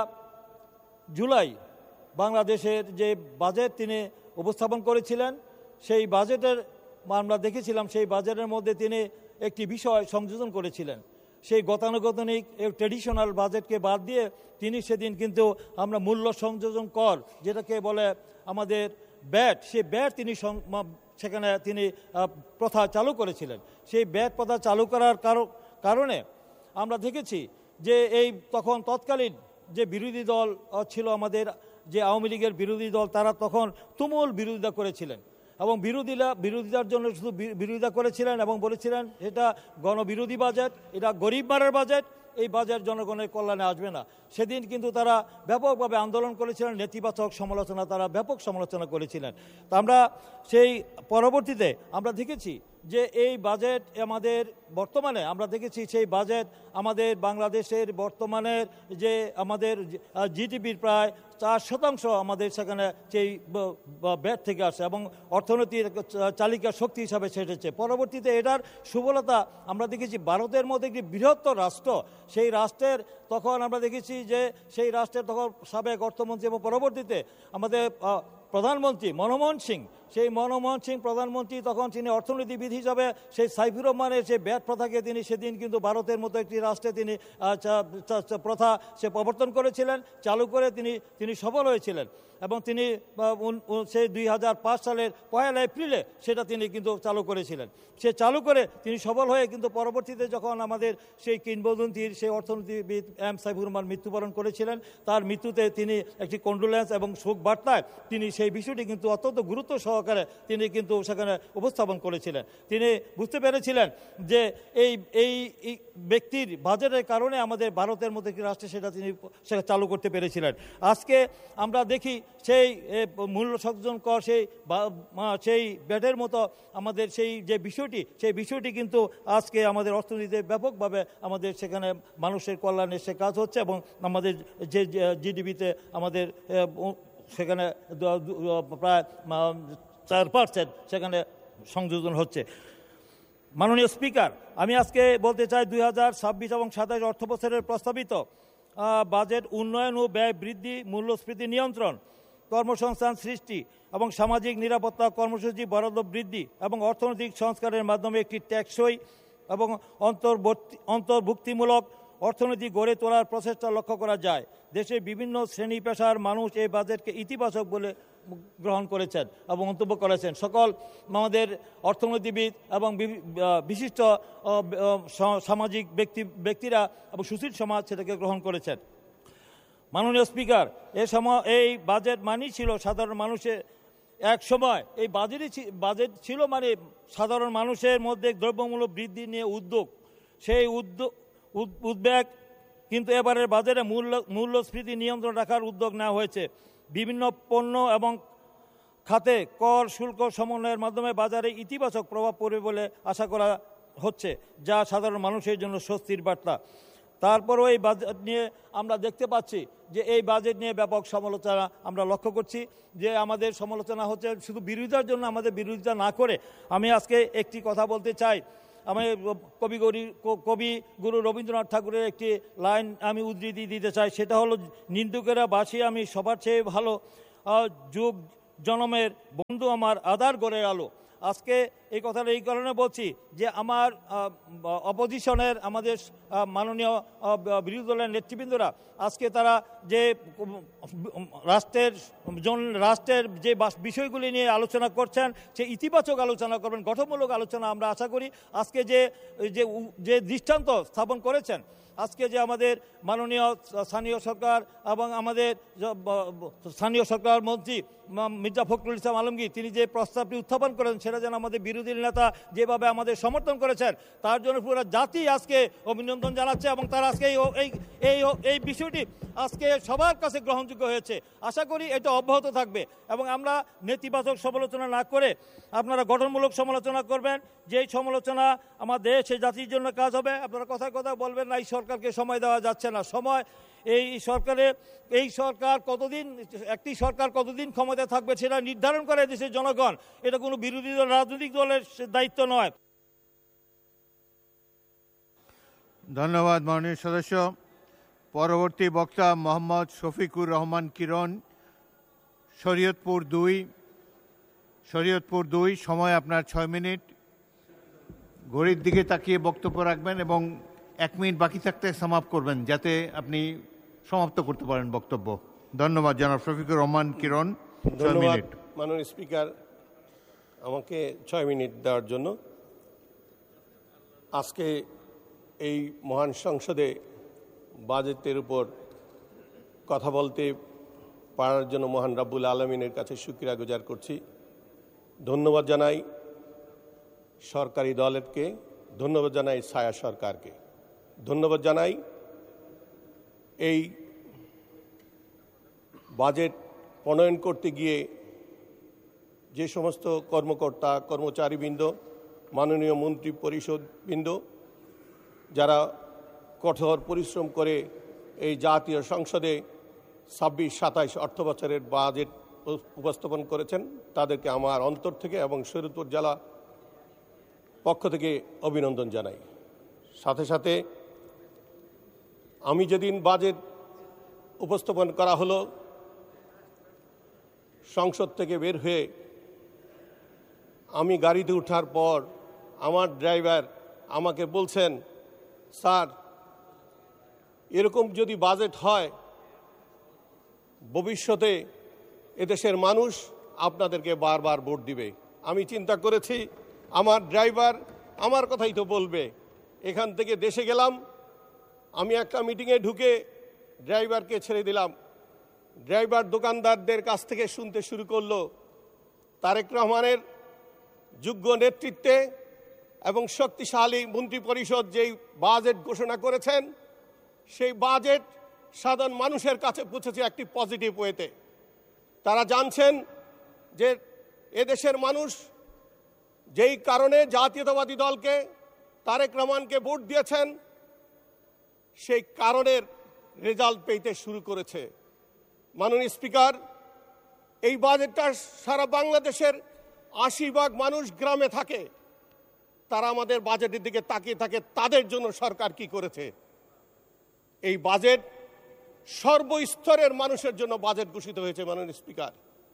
জুলাই বাংলাদেশের যে বাজেট তিনি উপস্থাপন করেছিলেন, সেই বাজেটের আমরা দেখেছিলাম সেই বাজেটের মধ্যে তিনি একটি বিষয় সংযোজন করেছিলেন। সেই গতানুগতানিক ট্রেডিশনাল বাজেটকে বাদ দিয়ে তিনি সেদিন কিন্তু আমরা মূল্য সংযোজন কর, যেটাকে বলে আমাদের ব্যাট, সেই ব্যাট তিনি সেখানে তিনি প্রথা চালু করেছিলেন। সেই ব্যাট প্রথা চালু করার কারণে আমরা দেখেছি যে এই তখন তৎকালীন যে বিরোধী দল ছিল, আমাদের যে আওয়ামী লীগের বিরোধী দল, তারা তখন তুমুল বিরোধিতা করেছিলেন এবং বিরোধীরা বিরোধিতার জন্য শুধু বিরোধিতা করেছিলেন এবং বলেছিলেন এটা গণবিরোধী বাজেট, এটা গরিব মারের বাজেট, এই বাজেট জনগণের কল্যাণে আসবে না। সেদিন কিন্তু তারা ব্যাপকভাবে আন্দোলন করেছিলেন, নেতিবাচক সমালোচনা, তারা ব্যাপক সমালোচনা করেছিলেন। তা আমরা সেই পরবর্তীতে আমরা দেখেছি যে এই বাজেট আমাদের বর্তমানে আমরা দেখেছি সেই বাজেট আমাদের বাংলাদেশের বর্তমানের যে আমাদের জিডিপির প্রায় চার শতাংশ আমাদের সেখানে সেই ব্যাট থেকে আসে এবং অর্থনীতির চালিকা শক্তি হিসাবে সেটেছে। পরবর্তীতে এটার সুফলতা আমরা দেখেছি ভারতের মধ্যে একটি বৃহত্তর রাষ্ট্র, সেই রাষ্ট্রের তখন আমরা দেখেছি যে সেই রাষ্ট্রের তখন সাবেক অর্থমন্ত্রী এবং পরবর্তীতে আমাদের প্রধানমন্ত্রী মনমোহন সিং, সেই মনমোহন সিং প্রধানমন্ত্রী তখন তিনি অর্থনীতিবিদ হিসাবে সেই সাইফুর রহমানের সেই ব্যাট প্রথাকে তিনি সেদিন কিন্তু ভারতের মতো একটি রাষ্ট্রে তিনি প্রথা সে প্রবর্তন করেছিলেন, চালু করে তিনি তিনি সফল হয়েছিলেন এবং তিনি সেই দুই হাজার পাঁচ সালের পয়লা এপ্রিলে সেটা তিনি কিন্তু চালু করেছিলেন। সে চালু করে তিনি সফল হয়ে কিন্তু পরবর্তীতে যখন আমাদের সেই কিংবদন্তির সেই অর্থনীতিবিদ এম সাইফুর রহমান মৃত্যুবরণ করেছিলেন, তার মৃত্যুতে তিনি একটি কন্ডোলেন্স এবং শোক বার্তায় তিনি সেই বিষয়টি কিন্তু অত্যন্ত গুরুত্ব সহকারে তিনি কিন্তু সেখানে উপস্থাপন করেছিলেন। তিনি বুঝতে পেরেছিলেন যে এই এই ব্যক্তির বাজেটের কারণে আমাদের ভারতের মধ্যে একটি রাষ্ট্রে সেটা তিনি সেটা চালু করতে পেরেছিলেন। আজকে আমরা দেখি সেই মূল্য সংযোজন কর, সেই সেই ব্যাটের মতো আমাদের সেই যে বিষয়টি, সেই বিষয়টি কিন্তু আজকে আমাদের অর্থনীতিতে ব্যাপকভাবে আমাদের সেখানে মানুষের কল্যাণে সে কাজ হচ্ছে এবং আমাদের যে জিডিপিতে আমাদের সেখানে প্রায় চার পার্সেন্ট সেখানে সংযোজন হচ্ছে। মাননীয় স্পিকার, আমি আজকে বলতে চাই দুই হাজার ছাব্বিশ এবং সাতাশ অর্থ বছরের প্রস্তাবিত বাজেট উন্নয়ন ও ব্যয় বৃদ্ধি, মূল্যস্ফীতি নিয়ন্ত্রণ, কর্মসংস্থান সৃষ্টি এবং সামাজিক নিরাপত্তা কর্মসূচি বরাদ্দ বৃদ্ধি এবং অর্থনৈতিক সংস্কারের মাধ্যমে একটি টেকসই এবং অন্তর্বর্তী অন্তর্ভুক্তিমূলক অর্থনীতি গড়ে তোলার প্রচেষ্টা লক্ষ্য করা যায়। দেশের বিভিন্ন শ্রেণী পেশার মানুষ এই বাজেটকে ইতিবাচক বলে গ্রহণ করেছেন এবং মন্তব্য করেছেন। সকল আমাদের অর্থনীতিবিদ এবং বিশিষ্ট সামাজিক ব্যক্তি ব্যক্তিরা এবং সুশীল সমাজ সেটাকে গ্রহণ করেছেন। মাননীয় স্পিকার, এ সময় এই বাজেট মানেই ছিল সাধারণ মানুষের এক সময় এই বাজেটই বাজেট ছিল মানে সাধারণ মানুষের মধ্যে দ্রব্যমূল্য বৃদ্ধি নিয়ে উদ্যোগ, সেই উদ্যোগ উদ্বেগ কিন্তু এবারের বাজারে মূল্য মূল্যস্ফীতি নিয়ন্ত্রণ রাখার উদ্যোগ নেওয়া হয়েছে। বিভিন্ন পণ্য এবং খাতে কর শুল্ক সমন্বয়ের মাধ্যমে বাজারে ইতিবাচক প্রভাব পড়বে বলে আশা করা হচ্ছে, যা সাধারণ মানুষের জন্য স্বস্তির বার্তা। তারপরও এই বাজেট নিয়ে আমরা দেখতে পাচ্ছি যে এই বাজেট নিয়ে ব্যাপক সমালোচনা আমরা লক্ষ্য করছি, যে আমাদের সমালোচনা হচ্ছে শুধু বিরোধিতার জন্য। আমাদের বিরোধিতা না করে আমি আজকে একটি কথা বলতে চাই। আমি কবি গরি কবি গুরু রবীন্দ্রনাথ ঠাকুরের একটি লাইন আমি উদ্ধৃতি দিতে চাই, সেটা হলো, নিন্দুকেরা বাসি আমি সবার চেয়ে ভালো, যুগ জনমের বন্ধু আমার আধার গড়ে আলো। আজকে এই কথাটা এই কারণে বলছি যে আমার অপোজিশনের আমাদের মাননীয় বিরোধী দলের নেতৃবৃন্দরা আজকে তারা যে রাষ্ট্রের রাষ্ট্রের যে বিষয়গুলি নিয়ে আলোচনা করছেন, সে ইতিবাচক আলোচনা করবেন, গঠনমূলক আলোচনা আমরা আশা করি। আজকে যে যে দৃষ্টান্ত স্থাপন করেছেন, আজকে যে আমাদের মাননীয় স্থানীয় সরকার এবং আমাদের স্থানীয় সরকার মন্ত্রী মির্জা ফখরুল ইসলাম আলমগীর, তিনি যে প্রস্তাবটি উত্থাপন করেন, সেটা যেন আমাদের বিরোধী নেতা যেভাবে আমাদের সমর্থন করেছেন, তার জন্য পুরো জাতি আজকে অভিনন্দন জানাচ্ছে। এবং তারা আজকে এই এই এই বিষয়টি আজকে সবার কাছে গ্রহণযোগ্য হয়েছে। আশা করি এটা অব্যাহত থাকবে এবং আমরা নেতিবাচক সমালোচনা না করে আপনারা গঠনমূলক সমালোচনা করবেন। যেই সমালোচনা আমার দেশ এই জাতির জন্য কাজ হবে। আপনারা কথায় কথা বলবেন না এই সরকারকে সময় দেওয়া যাচ্ছে না। সময় এই সরকারে এই সরকার কতদিন একটি সরকার কতদিন ক্ষমতায় থাকবে সেটা নির্ধারণ করে দেশের জনগণ। এটা কোনো বিরোধী দল রাজনৈতিক দলের দায়িত্ব নয়। ধন্যবাদ মাননীয় সদস্য। পরবর্তী বক্তা মোহাম্মদ শফিকুর রহমান কিরণ, শরীয়তপুর দুই। শরীয়তপুর দুই, সময় আপনার ছয় মিনিট। ঘড়ির দিকে তাকিয়ে বক্তব্য রাখবেন এবং এক মিনিট বাকি থাকতে সমাপ্ত করবেন, যাতে আপনি সমাপ্ত করতে পারেন বক্তব্য। ধন্যবাদ জনাব শফিকুর রহমান কিরণ। ছয় মিনিট। মাননীয় স্পিকার, আমাকে ছয় মিনিট দেওয়ার জন্য। আজকে এই মহান সংসদে বাজেটের উপর কথা বলতে পারার জন্য মহান রাব্বুল আলমিনের কাছে শুকরিয়া গুজার করছি। ধন্যবাদ জানাই সরকারি দলকে, ধন্যবাদ জানাই ছায়া সরকারকে, ধন্যবাদ জানাই এই বাজেট প্রণয়ন করতে গিয়ে যে সমস্ত কর্মকর্তা কর্মচারীবৃন্দ, মাননীয় মন্ত্রী পরিষদবৃন্দ, যারা কঠোর পরিশ্রম করে এই জাতীয় সংসদে ছাব্বিশ সাতাইশ অর্থ বছরের বাজেট উপস্থাপন করেছেন, তাদেরকে আমার অন্তর থেকে এবং শরীয়তপুর জেলা পক্ষ থেকে অভিনন্দন জানাই। সাথে সাথে আমি যেদিন বাজেট উপস্থাপন করা হলো, সংসদ থেকে বের হয়ে আমি গাড়িতে ওঠার পর আমার ড্রাইভার আমাকে বলছেন, স্যার, এরকম যদি বাজেট হয় ভবিষ্যতে এদেশের মানুষ আপনাদেরকে বারবার ভোট দিবে। আমি চিন্তা করেছি আমার ড্রাইভার আমার কথাই তো বলবে। এখান থেকে দেশে গেলাম, আমি একটা মিটিংয়ে ঢুকে ড্রাইভারকে ছেড়ে দিলাম। ড্রাইভার দোকানদারদের কাছ থেকে শুনতে শুরু করলো তারেক রহমানের যোগ্য নেতৃত্বে এবং শক্তিশালী মন্ত্রী পরিষদ যেই বাজেট ঘোষণা করেছেন, সেই বাজেট সাধারণ মানুষের কাছে পৌঁছেছে একটি পজিটিভ ওয়েতে। তারা জানছেন যে এদেশের মানুষ যেই কারণে জাতীয়তাবাদী দলকে তারেক রহমানকে ভোট দিয়েছেন, সেই কারণের রেজাল্ট পেতে শুরু করেছে। মাননীয় স্পিকার, এই বাজেটটা সারা বাংলাদেশের আশি ভাগ মানুষ গ্রামে থাকে, তারা আমাদের বাজেটের দিকে তাকিয়ে থাকে, তাদের জন্য সরকার কি করেছে। এই বাজেট সর্বস্তরের মানুষের জন্য বাজেট ঘোষিত হয়েছে। মাননীয় স্পিকার,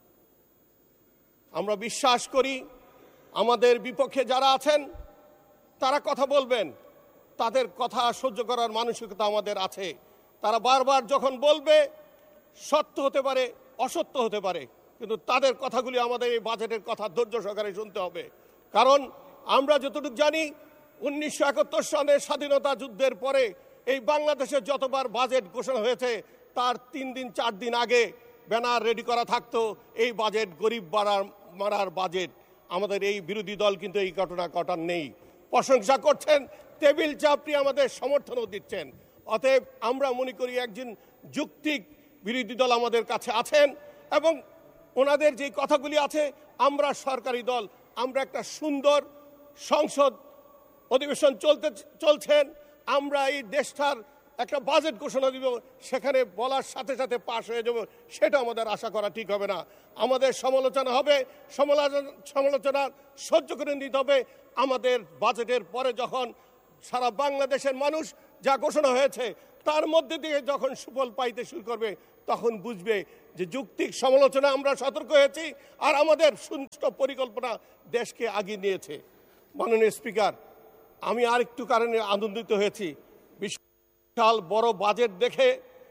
আমরা বিশ্বাস করি আমাদের বিপক্ষে যারা আছেন তারা কথা বলবেন, তাদের কথা সহ্য করার মানসিকতা আমাদের আছে। তারা বারবার যখন বলবে, সত্য হতে পারে, অসত্য হতে পারে, কিন্তু তাদের কথাগুলি আমাদের এই বাজেটের কথা ধৈর্য সহকারে শুনতে হবে। কারণ আমরা যতটুকু জানি, উনিশশো একাত্তর সালের স্বাধীনতা যুদ্ধের পরে এই বাংলাদেশের যতবার বাজেট ঘোষণা হয়েছে, তার তিন দিন চার দিন আগে ব্যানার রেডি করা থাকতো, এই বাজেট গরিব বাড়ার মারার বাজেট। আমাদের এই বিরোধী দল কিন্তু এই ঘটনা ঘটান নেই, প্রশংসা করছেন, টেবিল চাপড়ি আমাদের সমর্থনও দিচ্ছেন। অতএব আমরা মনে করি একজন যৌক্তিক বিরোধী দল আমাদের কাছে আছেন এবং ওনাদের যে কথাগুলি আছে, আমরা সরকারি দল, আমরা একটা সুন্দর সংসদ অধিবেশন চলতে চলছেন, আমরা এই দেশটার একটা বাজেট ঘোষণা দিব, সেখানে বলার সাথে সাথে পাশ হয়ে যাব, সেটা আমাদের আশা করা ঠিক হবে না। আমাদের সমালোচনা হবে, সমালোচনা সমালোচনা সহ্য করে নিতে হবে। আমাদের বাজেটের পরে যখন সারা বাংলাদেশের মানুষ যা ঘোষণা হয়েছে তার মধ্যে দিয়ে যখন সুফল পাইতে শুরু করবে, তখন বুঝবে যে যৌক্তিক সমালোচনা আমরা সতর্ক হয়েছি, আর আমাদের সুষ্ঠু পরিকল্পনা দেশকে আগিয়ে নিয়েছে। মাননীয় স্পিকার, আমি আরেকটু কারণে আনন্দিত হয়েছি। বিশাল বড় বাজেট দেখে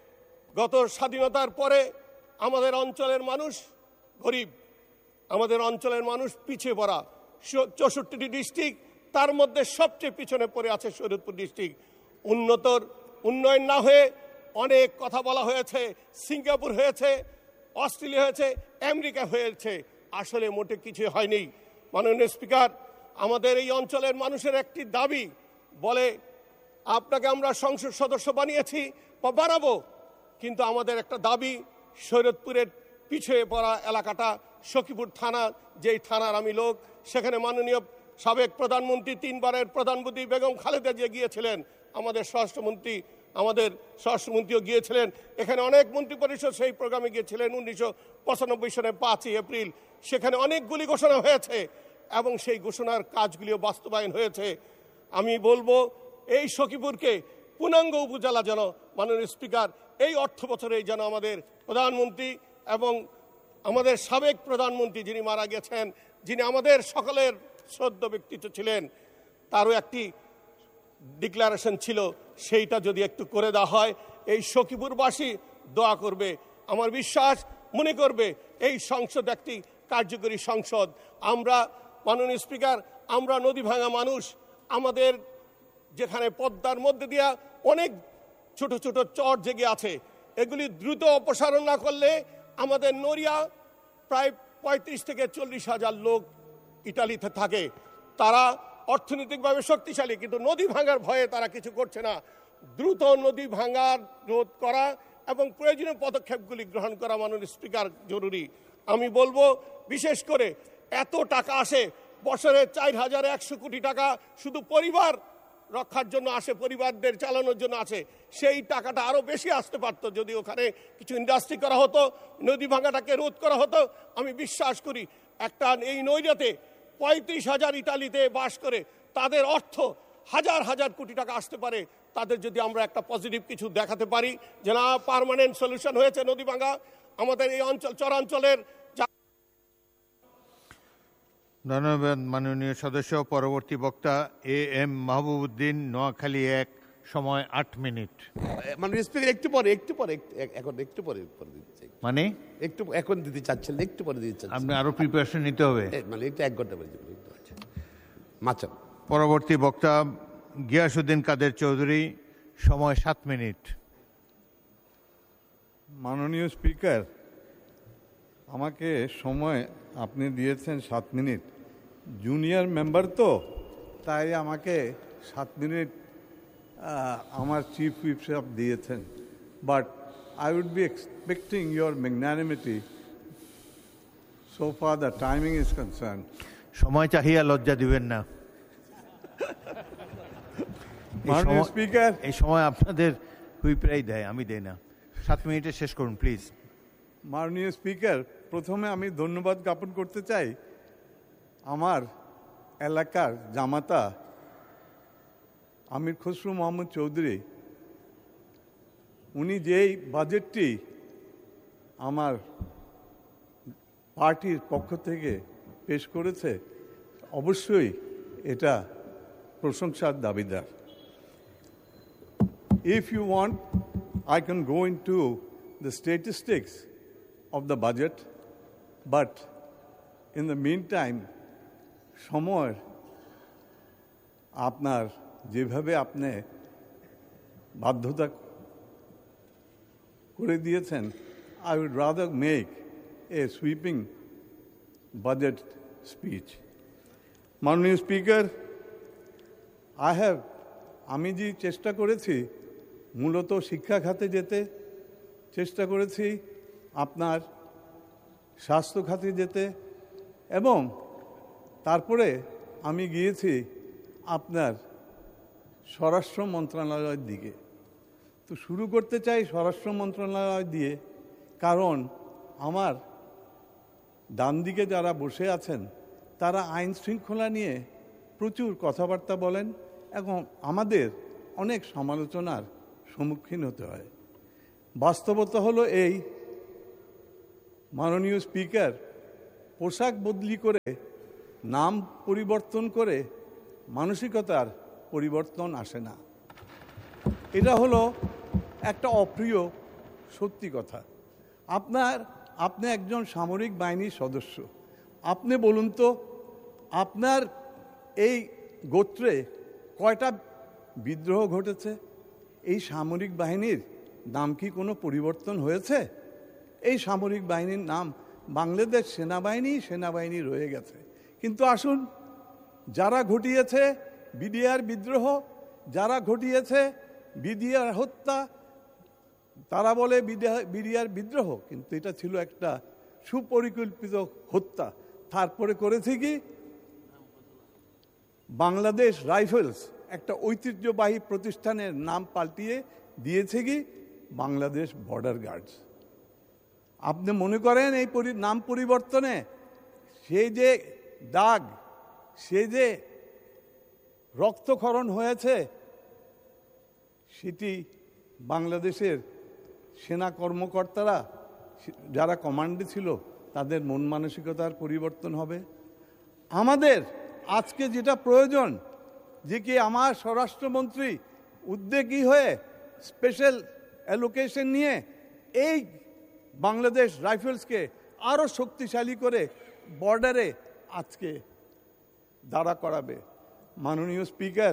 গত স্বাধীনতার পরে আমাদের অঞ্চলের মানুষ গরিব, আমাদের অঞ্চলের মানুষ পিছিয়ে পড়া, চৌষট্টিটি ডিস্ট্রিক্ট, তার মধ্যে সবচেয়ে পিছনে পড়ে আছে শরীয়তপুর ডিস্ট্রিক্ট। উন্নতর উন্নয়ন না হয়ে অনেক কথা বলা হয়েছে, সিঙ্গাপুর হয়েছে, অস্ট্রেলিয়া হয়েছে, আমেরিকা হয়েছে, আসলে মোটে কিছু হয়নি। মাননীয় স্পিকার, আমাদের এই অঞ্চলের মানুষের একটি দাবি, বলে আপনাকে আমরা সংসদ সদস্য বানিয়েছি বা বানাবো, কিন্তু আমাদের একটা দাবি, শরীয়তপুরের পিছিয়ে পড়া এলাকাটা সখীপুর থানা, যেই থানার আমি লোক, সেখানে মাননীয় সাবেক প্রধানমন্ত্রী, তিনবারের প্রধানমন্ত্রী বেগম খালেদা জিয়া গিয়েছিলেন, আমাদের স্বরাষ্ট্রমন্ত্রী আমাদের স্বরাষ্ট্রমন্ত্রীও গিয়েছিলেন, এখানে অনেক মন্ত্রী পরিষদ সেই প্রোগ্রামে গিয়েছিলেন উনিশশো পঁচানব্বই সনের পাঁচই এপ্রিল। সেখানে অনেকগুলি ঘোষণা হয়েছে এবং সেই ঘোষণার কাজগুলিও বাস্তবায়ন হয়েছে। আমি বলবো এই সখীপুরকে পূর্ণাঙ্গ উপজেলা যেন, মাননীয় স্পিকার, এই অর্থ বছরেই যেন আমাদের প্রধানমন্ত্রী এবং আমাদের সাবেক প্রধানমন্ত্রী যিনি মারা গেছেন, যিনি আমাদের সকলের শ্রদ্ধ ব্যক্তিত্ব ছিলেন, তারও একটি ডিক্লারেশন ছিল, সেইটা যদি একটু করে দেওয়া হয়, এই সখীপুরবাসী দোয়া করবে, আমার বিশ্বাস মনে করবে এই সংসদ একটি কার্যকরী সংসদ। আমরা, মাননীয় স্পিকার, আমরা নদী ভাঙা মানুষ, আমাদের যেখানে পদ্মার মধ্যে দিয়া অনেক ছোট ছোট চর জেগে আছে, এগুলি দ্রুত অপসারণ না করলে আমাদের নড়িয়া প্রায় পঁয়ত্রিশ থেকে চল্লিশ হাজার লোক ইটালিতে থাকে, তারা অর্থনৈতিকভাবে শক্তিশালী, কিন্তু নদী ভাঙার ভয়ে তারা কিছু করছে না। দ্রুত নদী ভাঙার রোধ করা এবং প্রয়োজনীয় পদক্ষেপগুলি গ্রহণ করা, মাননীয় স্পিকার, জরুরি। আমি বলবো, বিশেষ করে এত টাকা আসে, বছরে চার হাজার একশো কোটি টাকা শুধু পরিবার রক্ষার জন্য আসে, পরিবারদের চালানোর জন্য আসে, সেই টাকাটা আরও বেশি আসতে পারতো যদি ওখানে কিছু ইন্ডাস্ট্রি করা হতো, নদী ভাঙাটাকে রোধ করা হতো। আমি বিশ্বাস করি একটা এই নৈরাতে পঁয়ত্রিশ হাজার ইটালিতে বাস করে, তাদের অর্থ হাজার হাজার কোটি টাকা আসতে পারে, তাদের যদি আমরা একটা পজিটিভ কিছু দেখাতে পারি যে না, পার্মানেন্ট সলিউশন হয়েছে নদী ভাঙা আমাদের এই অঞ্চল, চরাঞ্চলের। ধন্যবাদ মাননীয় সদস্য। পরবর্তী বক্তা এ এম মাহবুবউদ্দিন, নোয়াখালী এক, সময় আট মিনিট। মানে স্পিকার, একটু পরে একটু পরে এখন একটু পরে পরে দিতে চাই, মানে একটু এখন দিতে চাচ্ছেন, একটু পরে দিতে চাচ্ছেন, আপনি আরো প্রিপারেশন নিতে হবে, মানে একটু এক ঘন্টা পরে মাচা। পরবর্তী বক্তা গিয়াসউদ্দিন কাদের চৌধুরী, সময় সাত মিনিট। মাননীয় স্পিকার, আমাকে সময় আপনি দিয়েছেন সাত মিনিট, জুনিয়র মেম্বার তো, তাই আমাকে সাত মিনিট আমার চিফ হুইপ সাহেব দিয়েছেন, but I would be expecting your ম্যাগনানিমিটি so far the timing is concern. সময় চাহিয়া লজ্জা দিবেন না। মাননীয় স্পিকার, এই সময় আপনাদের হুইপরাই দেয়, আমি দেই না। সাত মিনিটে শেষ করুন প্লিজ। মাননীয় স্পিকার, প্রথমে আমি ধন্যবাদ জ্ঞাপন করতে চাই আমার এলাকার জামাতা আমির খসরু মোহাম্মদ চৌধুরী, উনি যেই বাজেটটি আমার পার্টির পক্ষ থেকে পেশ করেছে, অবশ্যই এটা প্রশংসার দাবিদার। If you want, I can go into the statistics of the budget, but in the meantime, সময় আপনার যেভাবে আপনি বাধ্যতা করে দিয়েছেন, I would rather make a sweeping budget speech. মাননীয় স্পিকার, I have আমি যে চেষ্টা করেছি মূলত শিক্ষা খাতে যেতে চেষ্টা করেছি, আপনার স্বাস্থ্য খাতে যেতে, এবং তারপরে আমি গিয়েছি আপনার স্বরাষ্ট্র মন্ত্রণালয়ের দিকে। তো শুরু করতে চাই স্বরাষ্ট্র মন্ত্রণালয় দিয়ে, কারণ আমার ডান দিকে যারা বসে আছেন তারা আইন শৃঙ্খলা নিয়ে প্রচুর কথাবার্তা বলেন এবং আমাদের অনেক সমালোচনার সম্মুখীন হতে হয়। বাস্তবতা হলো এই, মাননীয় স্পিকার, পোশাক বদলি করে, নাম পরিবর্তন করে মানসিকতার পরিবর্তন আসে না। এটা হলো একটা অপ্রিয় সত্যি কথা। আপনার আপনি একজন সামরিক বাহিনীর সদস্য, আপনি বলুন তো আপনার এই গোত্রে কয়টা বিদ্রোহ ঘটেছে? এই সামরিক বাহিনীর নাম কি কোনো পরিবর্তন হয়েছে? এই সামরিক বাহিনীর নাম বাংলাদেশ সেনাবাহিনী সেনাবাহিনী রয়ে গেছে। কিন্তু আসুন, যারা ঘটিয়েছে বিডিআর বিদ্রোহ, যারা ঘটিয়েছে বিডিআর হত্যা, তারা বলে বিডিআর বিদ্রোহ, কিন্তু এটা ছিল একটা সুপরিকল্পিত হত্যা। তারপরে করেছে কি, বাংলাদেশ রাইফেলস একটা ঐতিহ্যবাহী প্রতিষ্ঠানের নাম পাল্টিয়ে দিয়েছে কি বাংলাদেশ বর্ডার গার্ডস। আপনি মনে করেন এই নাম পরিবর্তনে সেই যে দাগ, সে যে রক্তক্ষরণ হয়েছে, সেটি বাংলাদেশের সেনা কর্মকর্তারা যারা কমান্ডে ছিল তাদের মন মানসিকতার পরিবর্তন হবে? আমাদের আজকে যেটা প্রয়োজন, যে কি আমার স্বরাষ্ট্রমন্ত্রী উদ্যোগী হয়ে স্পেশাল অ্যালোকেশন নিয়ে এই বাংলাদেশ রাইফেলসকে আরও শক্তিশালী করে বর্ডারে আজকে দাঁড়া করাবে। মাননীয় স্পিকার,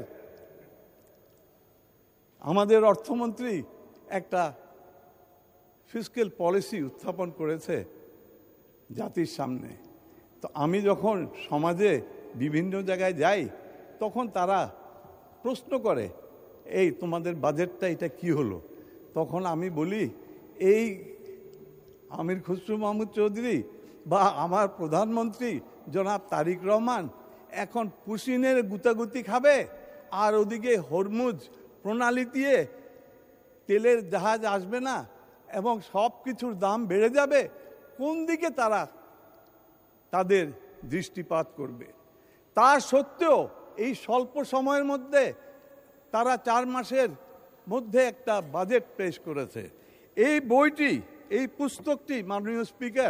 আমাদের অর্থমন্ত্রী একটা ফিসক্যাল পলিসি উত্থাপন করেছে জাতির সামনে। তো আমি যখন সমাজে বিভিন্ন জায়গায় যাই তখন তারা প্রশ্ন করে, এই তোমাদের বাজেটটা এটা কি হলো? তখন আমি বলি, এই আমির খুসরো মাহমুদ চৌধুরী বা আমার প্রধানমন্ত্রী জনাব তারিক রহমান এখন পুশিনের গুতাগুতি খাবে, আর ওদিকে হরমুজ প্রণালী দিয়ে তেলের জাহাজ আসবে না এবং সব কিছুর দাম বেড়ে যাবে। কোন দিকে তারা তাদের দৃষ্টিপাত করবে? তা সত্ত্বেও এই স্বল্প সময়ের মধ্যে তারা চার মাসের মধ্যে একটা বাজেট পেশ করেছে। এই বইটি, এই পুস্তকটি মাননীয় speaker,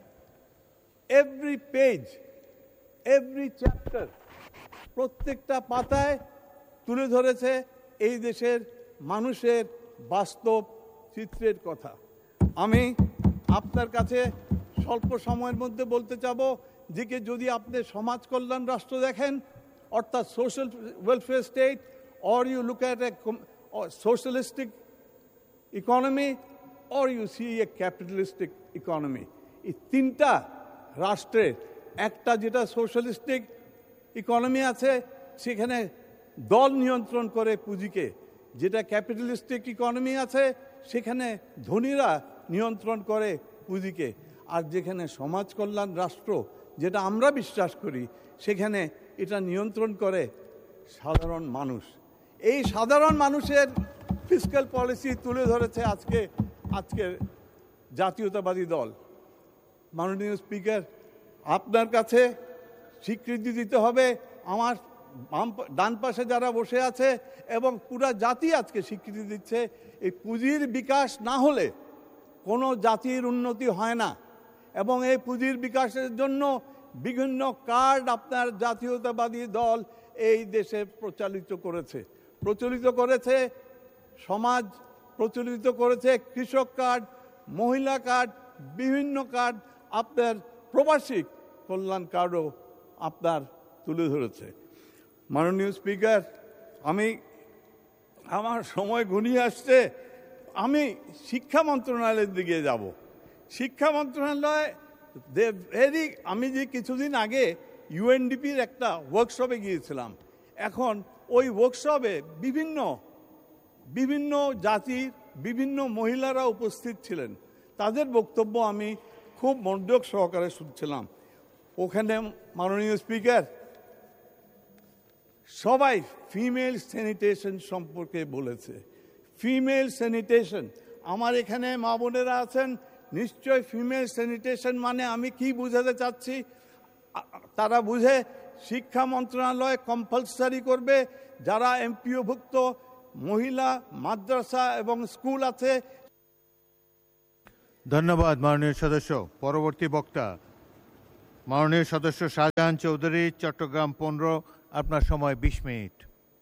every page, every chapter, প্রত্যেকটা পাতায় তুলে ধরেছে এই দেশের মানুষের বাস্তব চিত্রের কথা। আমি আপনার কাছে স্বল্প সময়ের মধ্যে বলতে চাব যে কি যদি আপনি সমাজ কল্যাণ রাষ্ট্র দেখেন, অর্থাৎ social welfare state, or you look at a socialistic economy, or you see a capitalistic economy. এই তিনটা রাষ্ট্রের একটা যেটা সোশ্যালিস্টিক ইকোনমি আছে সেখানে দল নিয়ন্ত্রণ করে পুঁজিকে, যেটা ক্যাপিটালিস্টিক ইকোনমি আছে সেখানে ধনীরা নিয়ন্ত্রণ করে পুঁজিকে, আর যেখানে সমাজ কল্যাণ রাষ্ট্র যেটা আমরা বিশ্বাস করি সেখানে এটা নিয়ন্ত্রণ করে সাধারণ মানুষ। এই সাধারণ মানুষের ফিসক্যাল পলিসি তুলে ধরেছে আজকে আজকের জাতীয়তাবাদী দল। মাননীয় স্পিকার, আপনার কাছে স্বীকৃতি দিতে হবে, আমার ডান পাশে যারা বসে আছে এবং পুরা জাতি আজকে স্বীকৃতি দিচ্ছে, এই পুঁজির বিকাশ না হলে কোনো জাতির উন্নতি হয় না। এবং এই পুঁজির বিকাশের জন্য বিভিন্ন কার্ড আপনার জাতীয়তাবাদী দল এই দেশে প্রচলিত করেছে প্রচলিত করেছে সমাজ প্রচলিত করেছে কৃষক কার্ড, মহিলা কার্ড, বিভিন্ন কার্ড, আপনার প্রবাসী কল্যাণ কার্ডও আপনার তুলে ধরেছে। মাননীয় স্পিকার, আমি আমার সময় ঘনিয়ে আসছে, আমি শিক্ষা মন্ত্রণালয়ের দিকে যাব। শিক্ষা মন্ত্রণালয় ভেরি আমি যে কিছুদিন আগে ইউএনডিপির একটা ওয়ার্কশপে গিয়েছিলাম, এখন ওই ওয়ার্কশপে বিভিন্ন বিভিন্ন জাতির বিভিন্ন মহিলারা উপস্থিত ছিলেন। তাদের বক্তব্য আমি খুব মনোযোগ সহকারে শুনছিলাম। ওখানে মাননীয় স্পিকার সবাই ফিমেল স্যানিটেশন সম্পর্কে বলেছে। ফিমেল স্যানিটেশন, আমার এখানে মা বোনেরা আছেন, নিশ্চয় ফিমেল স্যানিটেশন মানে আমি কি বুঝাতে চাচ্ছি তারা বুঝে শিক্ষা মন্ত্রণালয় কম্পালসারি করবে যারা এমপিওভুক্ত মহিলা মাদ্রাসা এবং স্কুল আছে। ধন্যবাদ মাননীয় সদস্য। পরবর্তী বক্তা মাননীয় সদস্য শাহজাহান চৌধুরী, চট্টগ্রাম পনেরো, আপনার সময় বিশ মিনিট।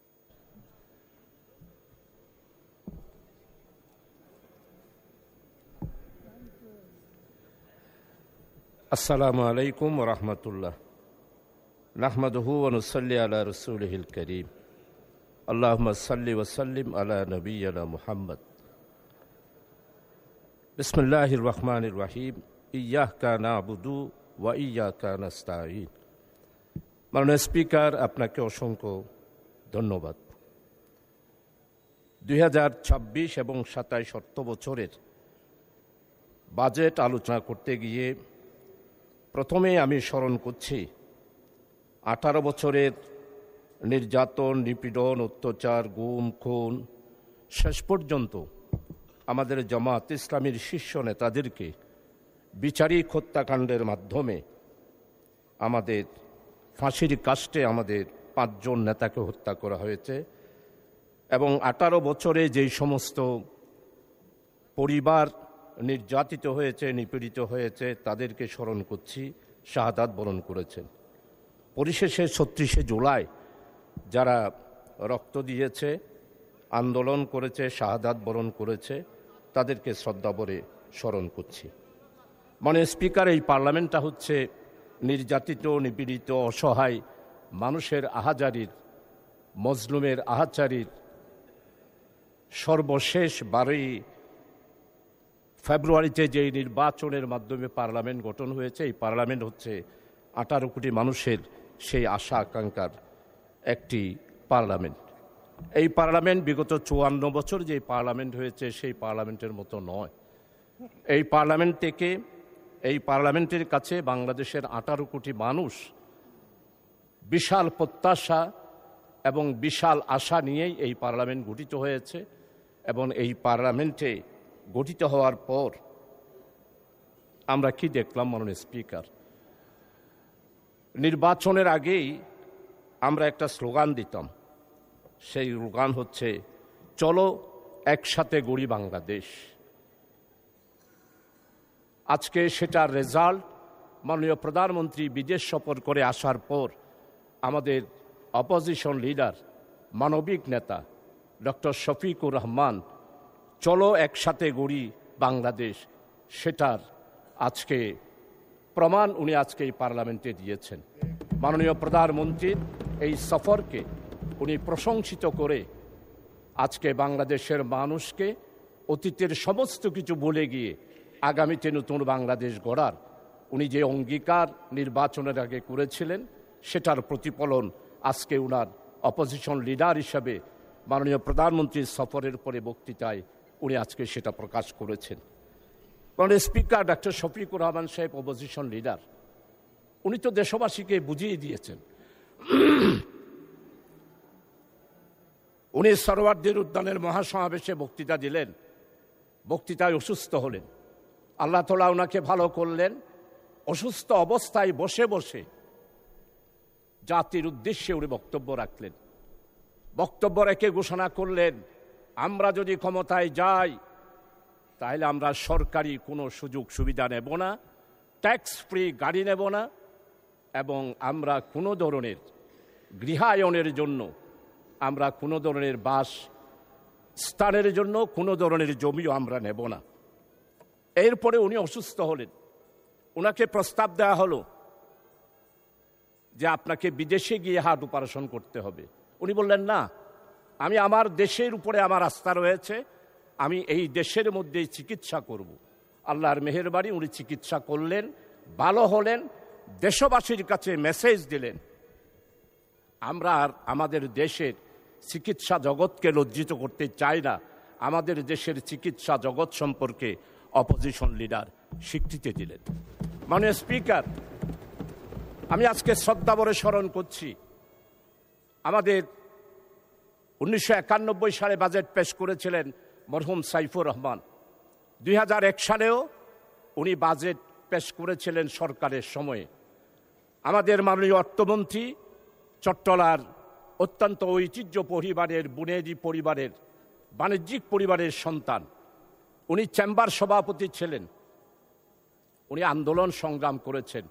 আসসালামু আলাইকুম ওয়া রাহমাতুল্লাহ। নাহমাদুহু ওয়া নুসাল্লি আলা রাসূলিহিল কারীম। আল্লাহুম্মা সাল্লি ওয়া সাল্লিম আলা নবিয়্যিনা মুহাম্মদ। বিসমিল্লাহির রহমানির রহিম। ইয়্যাকা না'বুদু ওয়া ইয়্যাকা নাস্তাঈন। মাননীয় স্পিকার, আপনাকে অসংখ্য ধন্যবাদ। দুই হাজার ছাব্বিশ এবং সাতাইশ অর্থ বছরের বাজেট আলোচনা করতে গিয়ে প্রথমে আমি স্মরণ করছি আঠারো বছরের নির্যাতন, নিপীড়ন, অত্যাচার, গুম, খুন, শেষ পর্যন্ত আমাদের জামাত ইসলামীর শীর্ষ নেতাদেরকে বিচারিক হত্যাকাণ্ডের মাধ্যমে আমাদের ফাঁসির কাস্টে আমাদের পাঁচজন নেতাকে হত্যা করা হয়েছে। এবং আঠারো বছরে যেই সমস্ত পরিবার নির্যাতিত হয়েছে, নিপীড়িত হয়েছে, তাদেরকে স্মরণ করছি, শাহাদাত বরণ করেছেন। পরিশেষে ছত্রিশে জুলাই যারা রক্ত দিয়েছে, আন্দোলন করেছে, শাহাদাত বরণ করেছে, তাদেরকে শ্রদ্ধাভরে স্মরণ করছি। মানে স্পিকার, এই পার্লামেন্টটা হচ্ছে নির্যাতিত, নিপীড়িত, অসহায় মানুষের আহাজারির, মজলুমের আহাচারির সর্বশেষ বারোই ফেব্রুয়ারিতে যে নির্বাচনের মাধ্যমে পার্লামেন্ট গঠন হয়েছে, এই পার্লামেন্ট হচ্ছে আঠারো কোটি মানুষের সেই আশা আকাঙ্ক্ষার একটি পার্লামেন্ট। এই পার্লামেন্ট বিগত চুয়ান্ন বছর যে পার্লামেন্ট হয়েছে সেই পার্লামেন্টের মতো নয়। এই পার্লামেন্ট থেকে, এই পার্লামেন্টের কাছে বাংলাদেশের আঠারো কোটি মানুষ বিশাল প্রত্যাশা এবং বিশাল আশা নিয়েই এই পার্লামেন্ট গঠিত হয়েছে। এবং এই পার্লামেন্টে গঠিত হওয়ার পর আমরা কি দেখলাম মাননীয় স্পিকার? নির্বাচনের আগেই আমরা একটা স্লোগান দিতাম, সেই স্লোগান হচ্ছে চলো একসাথে গড়ি বাংলাদেশ। আজকে সেটার রেজাল্ট মাননীয় প্রধানমন্ত্রী বিদেশ সফর করে আসার পর আমাদের অপোজিশন লিডার, মানবিক নেতা ডক্টর শফিকুর রহমান চলো একসাথে গড়ি বাংলাদেশ, সেটার আজকে প্রমাণ উনি আজকে এই পার্লামেন্টে দিয়েছেন। মাননীয় প্রধানমন্ত্রীর এই সফরকে উনি প্রশংসিত করে আজকে বাংলাদেশের মানুষকে অতীতের সমস্ত কিছু বলে গিয়ে আগামীতে নতুন বাংলাদেশ গড়ার উনি যে অঙ্গীকার নির্বাচনের আগে করেছিলেন, সেটার প্রতিফলন আজকে উনার অপোজিশন লিডার হিসাবে মাননীয় প্রধানমন্ত্রীর সফরের পরে বক্তৃতায় উনি আজকে সেটা প্রকাশ করেছেন। মাননীয় স্পিকার, ডক্টর শফিকুর রহমান সাহেব অপোজিশন লিডার, উনি তো দেশবাসীকে বুঝিয়ে দিয়েছেন। উনি সরওয়ার্দীর উদ্যানের মহাসমাবেশে বক্তৃতা দিলেন, বক্তৃতায় অসুস্থ হলেন। আল্লাহ তাআলা ওনাকে ভালো করলেন। অসুস্থ অবস্থায় বসে বসে জাতির উদ্দেশ্যে উনি বক্তব্য রাখলেন। বক্তব্য রেখে ঘোষণা করলেন, আমরা যদি ক্ষমতায় যাই তাহলে আমরা সরকারি কোনো সুযোগ সুবিধা নেব না, ট্যাক্স ফ্রি গাড়ি নেব না, এবং আমরা কোনো ধরনের গৃহায়নের জন্য, আমরা কোনো ধরনের বাস স্থানের জন্য কোনো ধরনের জমিও আমরা নেব না। এরপরে উনি অসুস্থ হলেন। ওনাকে প্রস্তাব দেওয়া হলো যে আপনাকে বিদেশে গিয়ে হার্ট অপারেশন করতে হবে। উনি বললেন, না, আমি আমার দেশের উপরে আমার আস্থা রয়েছে, আমি এই দেশের মধ্যেই চিকিৎসা করব। আল্লাহর মেহেরবানি, উনি চিকিৎসা করলেন, ভালো হলেন, দেশবাসীর কাছে মেসেজ দিলেন, আমরা আর আমাদের দেশের চিকিৎসা জগৎকে লজ্জিত করতে চাই না। আমাদের দেশের চিকিৎসা জগৎ সম্পর্কে অপোজিশন লিডার স্বীকৃতি দিলেন। মাননীয় স্পিকার, আমি আজকে শ্রদ্ধাভরে স্মরণ করছি আমাদের উনিশশো একানব্বই সালে বাজেট পেশ করেছিলেন মরহুম সাইফুর রহমান। দুই হাজার এক সালেও উনি বাজেট পেশ করেছিলেন সরকারের সময়ে। আমাদের মাননীয় অর্থমন্ত্রী চট্টলার অত্যন্ত ঐতিহ্য পরিবারের, বুনেদি পরিবারের, বাণিজ্যিক পরিবারের সন্তান। উনি চেম্বার সভাপতি ছিলেন, উনি আন্দোলন সংগ্রাম করেছেন।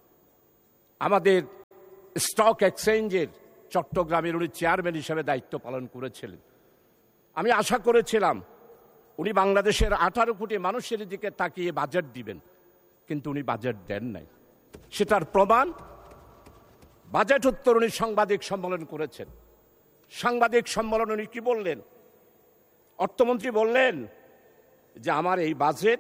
আমাদের স্টক এক্সচেঞ্জের চট্টগ্রামের উনি চেয়ারম্যান হিসেবে দায়িত্ব পালন করেছিলেন। আমি আশা করেছিলাম উনি বাংলাদেশের আঠারো কোটি মানুষের দিকে তাকিয়ে বাজেট দিবেন, কিন্তু উনি বাজেট দেন নাই। সেটার প্রমাণ বাজেট উত্তর উনি সাংবাদিক সম্মেলন করেছেন। সাংবাদিক সম্মেলন উনি কি বললেন? অর্থমন্ত্রী বললেন যে আমার এই বাজেট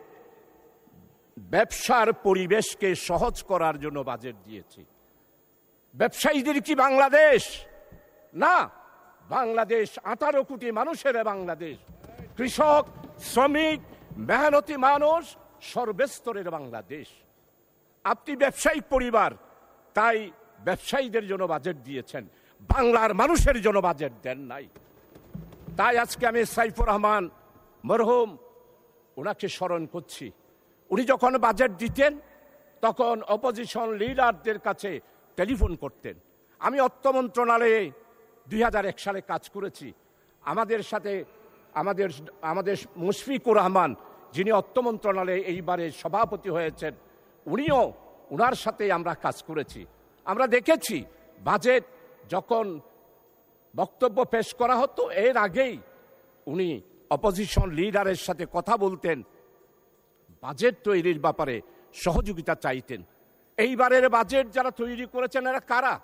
ব্যবসার পরিবেশকে সহজ করার জন্য বাজেট দিয়েছি। ব্যবসায়ীদের কি বাংলাদেশ? না, বাংলাদেশ আঠারো কোটি মানুষের বাংলাদেশ। কৃষক, শ্রমিক, মেহনতি মানুষ, সর্বস্তরের বাংলাদেশ। আপনি ব্যবসায়িক পরিবার, তাই ব্যবসায়ীদের জন্য বাজেট দিয়েছেন, বাংলার মানুষের জন্য বাজেট দেন নাই। তাই আজকে আমি সাইফুর রহমান মরহুম ওনাকে স্মরণ করছি। উনি যখন বাজেট দিতেন তখন অপোজিশন লিডারদের কাছে টেলিফোন করতেন। আমি অর্থ মন্ত্রণালয়ে দুই হাজার এক সালে কাজ করেছি। আমাদের সাথে আমাদের আমাদের মুশফিকুর রহমান, যিনি অর্থ মন্ত্রণালয়ে এইবারে সভাপতি হয়েছেন, উনিও ওনার সাথে আমরা কাজ করেছি। আমরা দেখেছি বাজেট যখন বক্তব্য পেশ করা হতো এর আগেই উনি অপোজিশন লিডারের সাথে কথা বলতেন, বাজেট তৈরির ব্যাপারে সহযোগিতা চাইতেন। এইবারের বাজেট যারা তৈরি করেছেন এরা কারা?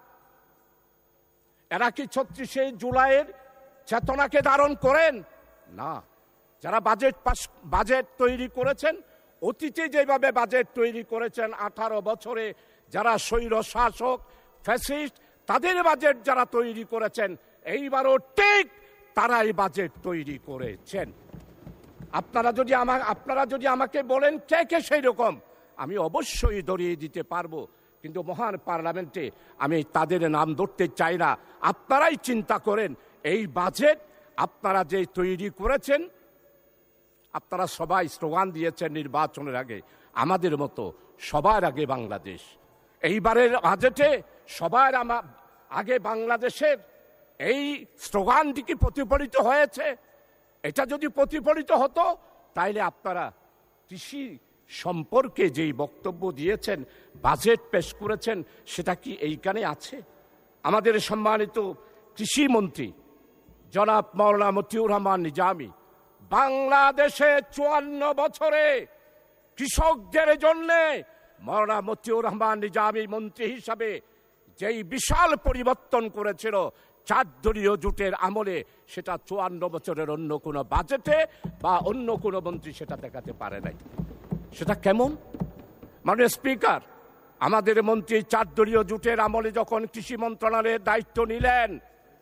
এরা কি ছত্রিশে জুলাইয়ের চেতনাকে ধারণ করেন? না। যারা বাজেট পাস বাজেট তৈরি করেছেন, অতীতে যেভাবে বাজেট তৈরি করেছেন আঠারো বছরে যারা স্বৈর শাসক ফ্যাসিস্ট, তাদের বাজেট যারা তৈরি করেছেন এইবারও ঠিক তারাই বাজেট তৈরি করেছেন। আপনারা যদি আমার আপনারা যদি আমাকে বলেন কে কে সেই রকম, আমি অবশ্যই ধরিয়ে দিতে পারবো, কিন্তু মহান পার্লামেন্টে আমি তাদের নাম ধরতে চাই না। আপনারাই চিন্তা করেন এই বাজেট আপনারা যে তৈরি করেছেন। আপনারা সবাই স্লোগান দিয়েছেন নির্বাচনের আগে, আমাদের মতো সবার আগে বাংলাদেশ। এইবারের বাজেটে সবার আগে বাংলাদেশের এই স্লোগানটি কি প্রতিফলিত হয়েছে? এটা যদি প্রতিফলিত হতো তাইলে আপনারা কৃষি সম্পর্কে যেই বক্তব্য দিয়েছেন, বাজেট পেশ করেছেন, সেটা কি এইখানে আছে? আমাদের সম্মানিত কৃষিমন্ত্রী জনাব মাওলানা মতিউর রহমান নিজামী বাংলাদেশে চুয়ান্ন বছরে কৃষকদের জন্য মাওলানা মতিউর রহমান নিজামী মন্ত্রী হিসাবে যেই বিশাল পরিবর্তন করেছিল চার দলীয় জোটের আমলে, সেটা চুয়ান্ন বছরের অন্য কোনো বাজেটে বা অন্য কোনো মন্ত্রী সেটা দেখাতে পারে নাই। সেটা কেমন? মাননীয় স্পিকার, আমাদের মন্ত্রী চার দলীয় জোটের আমলে যখন কৃষি মন্ত্রণালয়ের দায়িত্ব নিলেন,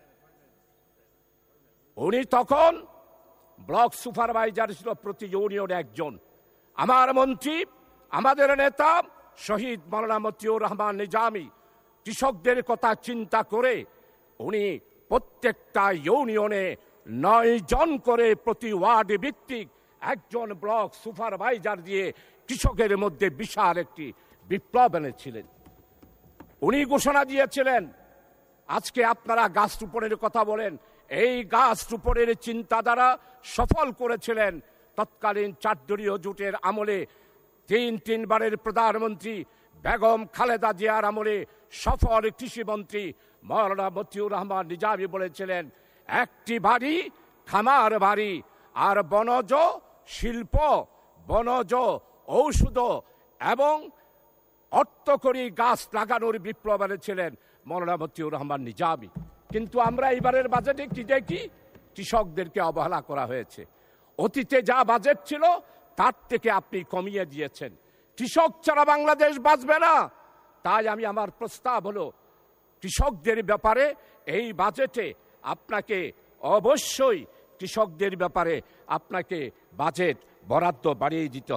উনি তখন ব্লক সুপারভাইজার ছিল প্রতি ইউনিয়নে একজন। আমার মন্ত্রী, আমাদের নেতা শহীদ মাওলানা মতিউর রহমান নিজামী কৃষকদের কথা চিন্তা করে উনি প্রত্যেকটা ইউনিয়নে নয় জন করে প্রতি ওয়ার্ড ভিত্তিক একজন ব্লক সুপারভাইজার দিয়ে কৃষকের মধ্যে বিশাল একটি বিপ্লব এনেছিলেন। উনি ঘোষণা দিয়েছিলেন, আজকে আপনারা গাছ রোপণের কথা বলেন, এই গাছ রোপণের চিন্তাধারা সফল করেছিলেন তৎকালীন চারদলীয় জোটের আমলে তিন তিনবারের প্রধানমন্ত্রী বেগম খালেদা জিয়ার আমলে সফল কৃষিমন্ত্রী মাওলানা মতিউর রহমান নিজামী বলেছিলেন, একটি বাড়ি খামার বাড়ি আর বনজ শিল্প, বনজ ঔষধ এবং অর্থকরী গাছ লাগানোর বিপ্লব এনেছিলেন মাওলানা মতিউর রহমান নিজামী। কিন্তু আমরা এবারের বাজেটে কি দেখি? কৃষকদেরকে অবহেলা করা হয়েছে। অতীতে যা বাজেট ছিল তার থেকে আপনি কমিয়ে দিয়েছেন। কৃষক ছাড়া বাংলাদেশ বাঁচবে না। তাই আমি আমার প্রস্তাব হলো, কৃষকদের ব্যাপারে এই বাজেটে আপনাকে অবশ্যই কৃষকদের ব্যাপারে আপনাকে বাজেট বরাদ্দ বাড়িয়ে দিতে হবে।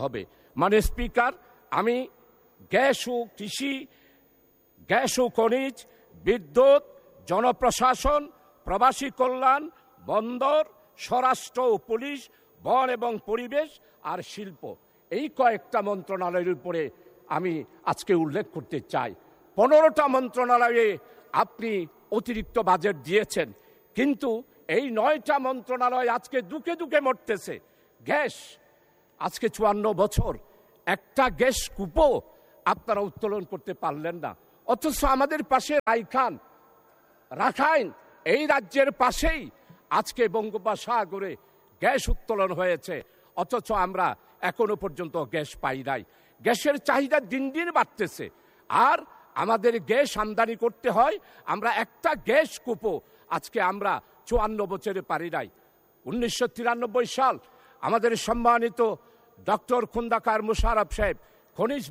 মানে স্পিকার, আমি গ্যাস ও কৃষি, গ্যাস ও খনিজ, বিদ্যুৎ, জনপ্রশাসন, প্রবাসী কল্যাণ, বন্দর, স্বরাষ্ট্র ও পুলিশ, বন এবং পরিবেশ আর শিল্প, এই কয়েকটা মন্ত্রণালয়ের উপরে আমি আজকে উল্লেখ করতে চাই। পনেরোটা মন্ত্রণালয়ে আপনি অতিরিক্ত বাজেট দিয়েছেন, কিন্তু এই নয়টা মন্ত্রণালয় আজকে দুকে দুকে মরতেছে। গ্যাস, আজকে চুয়ান্ন বছর একটা গ্যাস কূপও আপনারা উত্তোলন করতে পারলেন না, অথচ আমাদের পাশে রাইখান, রাখাইন, এই রাজ্যের পাশেই আজকে বঙ্গোপসাগরে গ্যাস উত্তোলন হয়েছে, অথচ আমরা এখনো পর্যন্ত গ্যাস পাই নাই। গ্যাসের চাহিদা দিন দিন বাড়তেছে, আর আমাদের গ্যাস আমদানি করতে হয়, আমরা একটা গ্যাস কূপও আজকে আমরা চুয়ান্ন বছরে পারি নাই। উনিশশো তিরানব্বই সাল আমাদের সম্মানিত ডক্টর খন্দকার মোশাররফ সাহেব খনিজ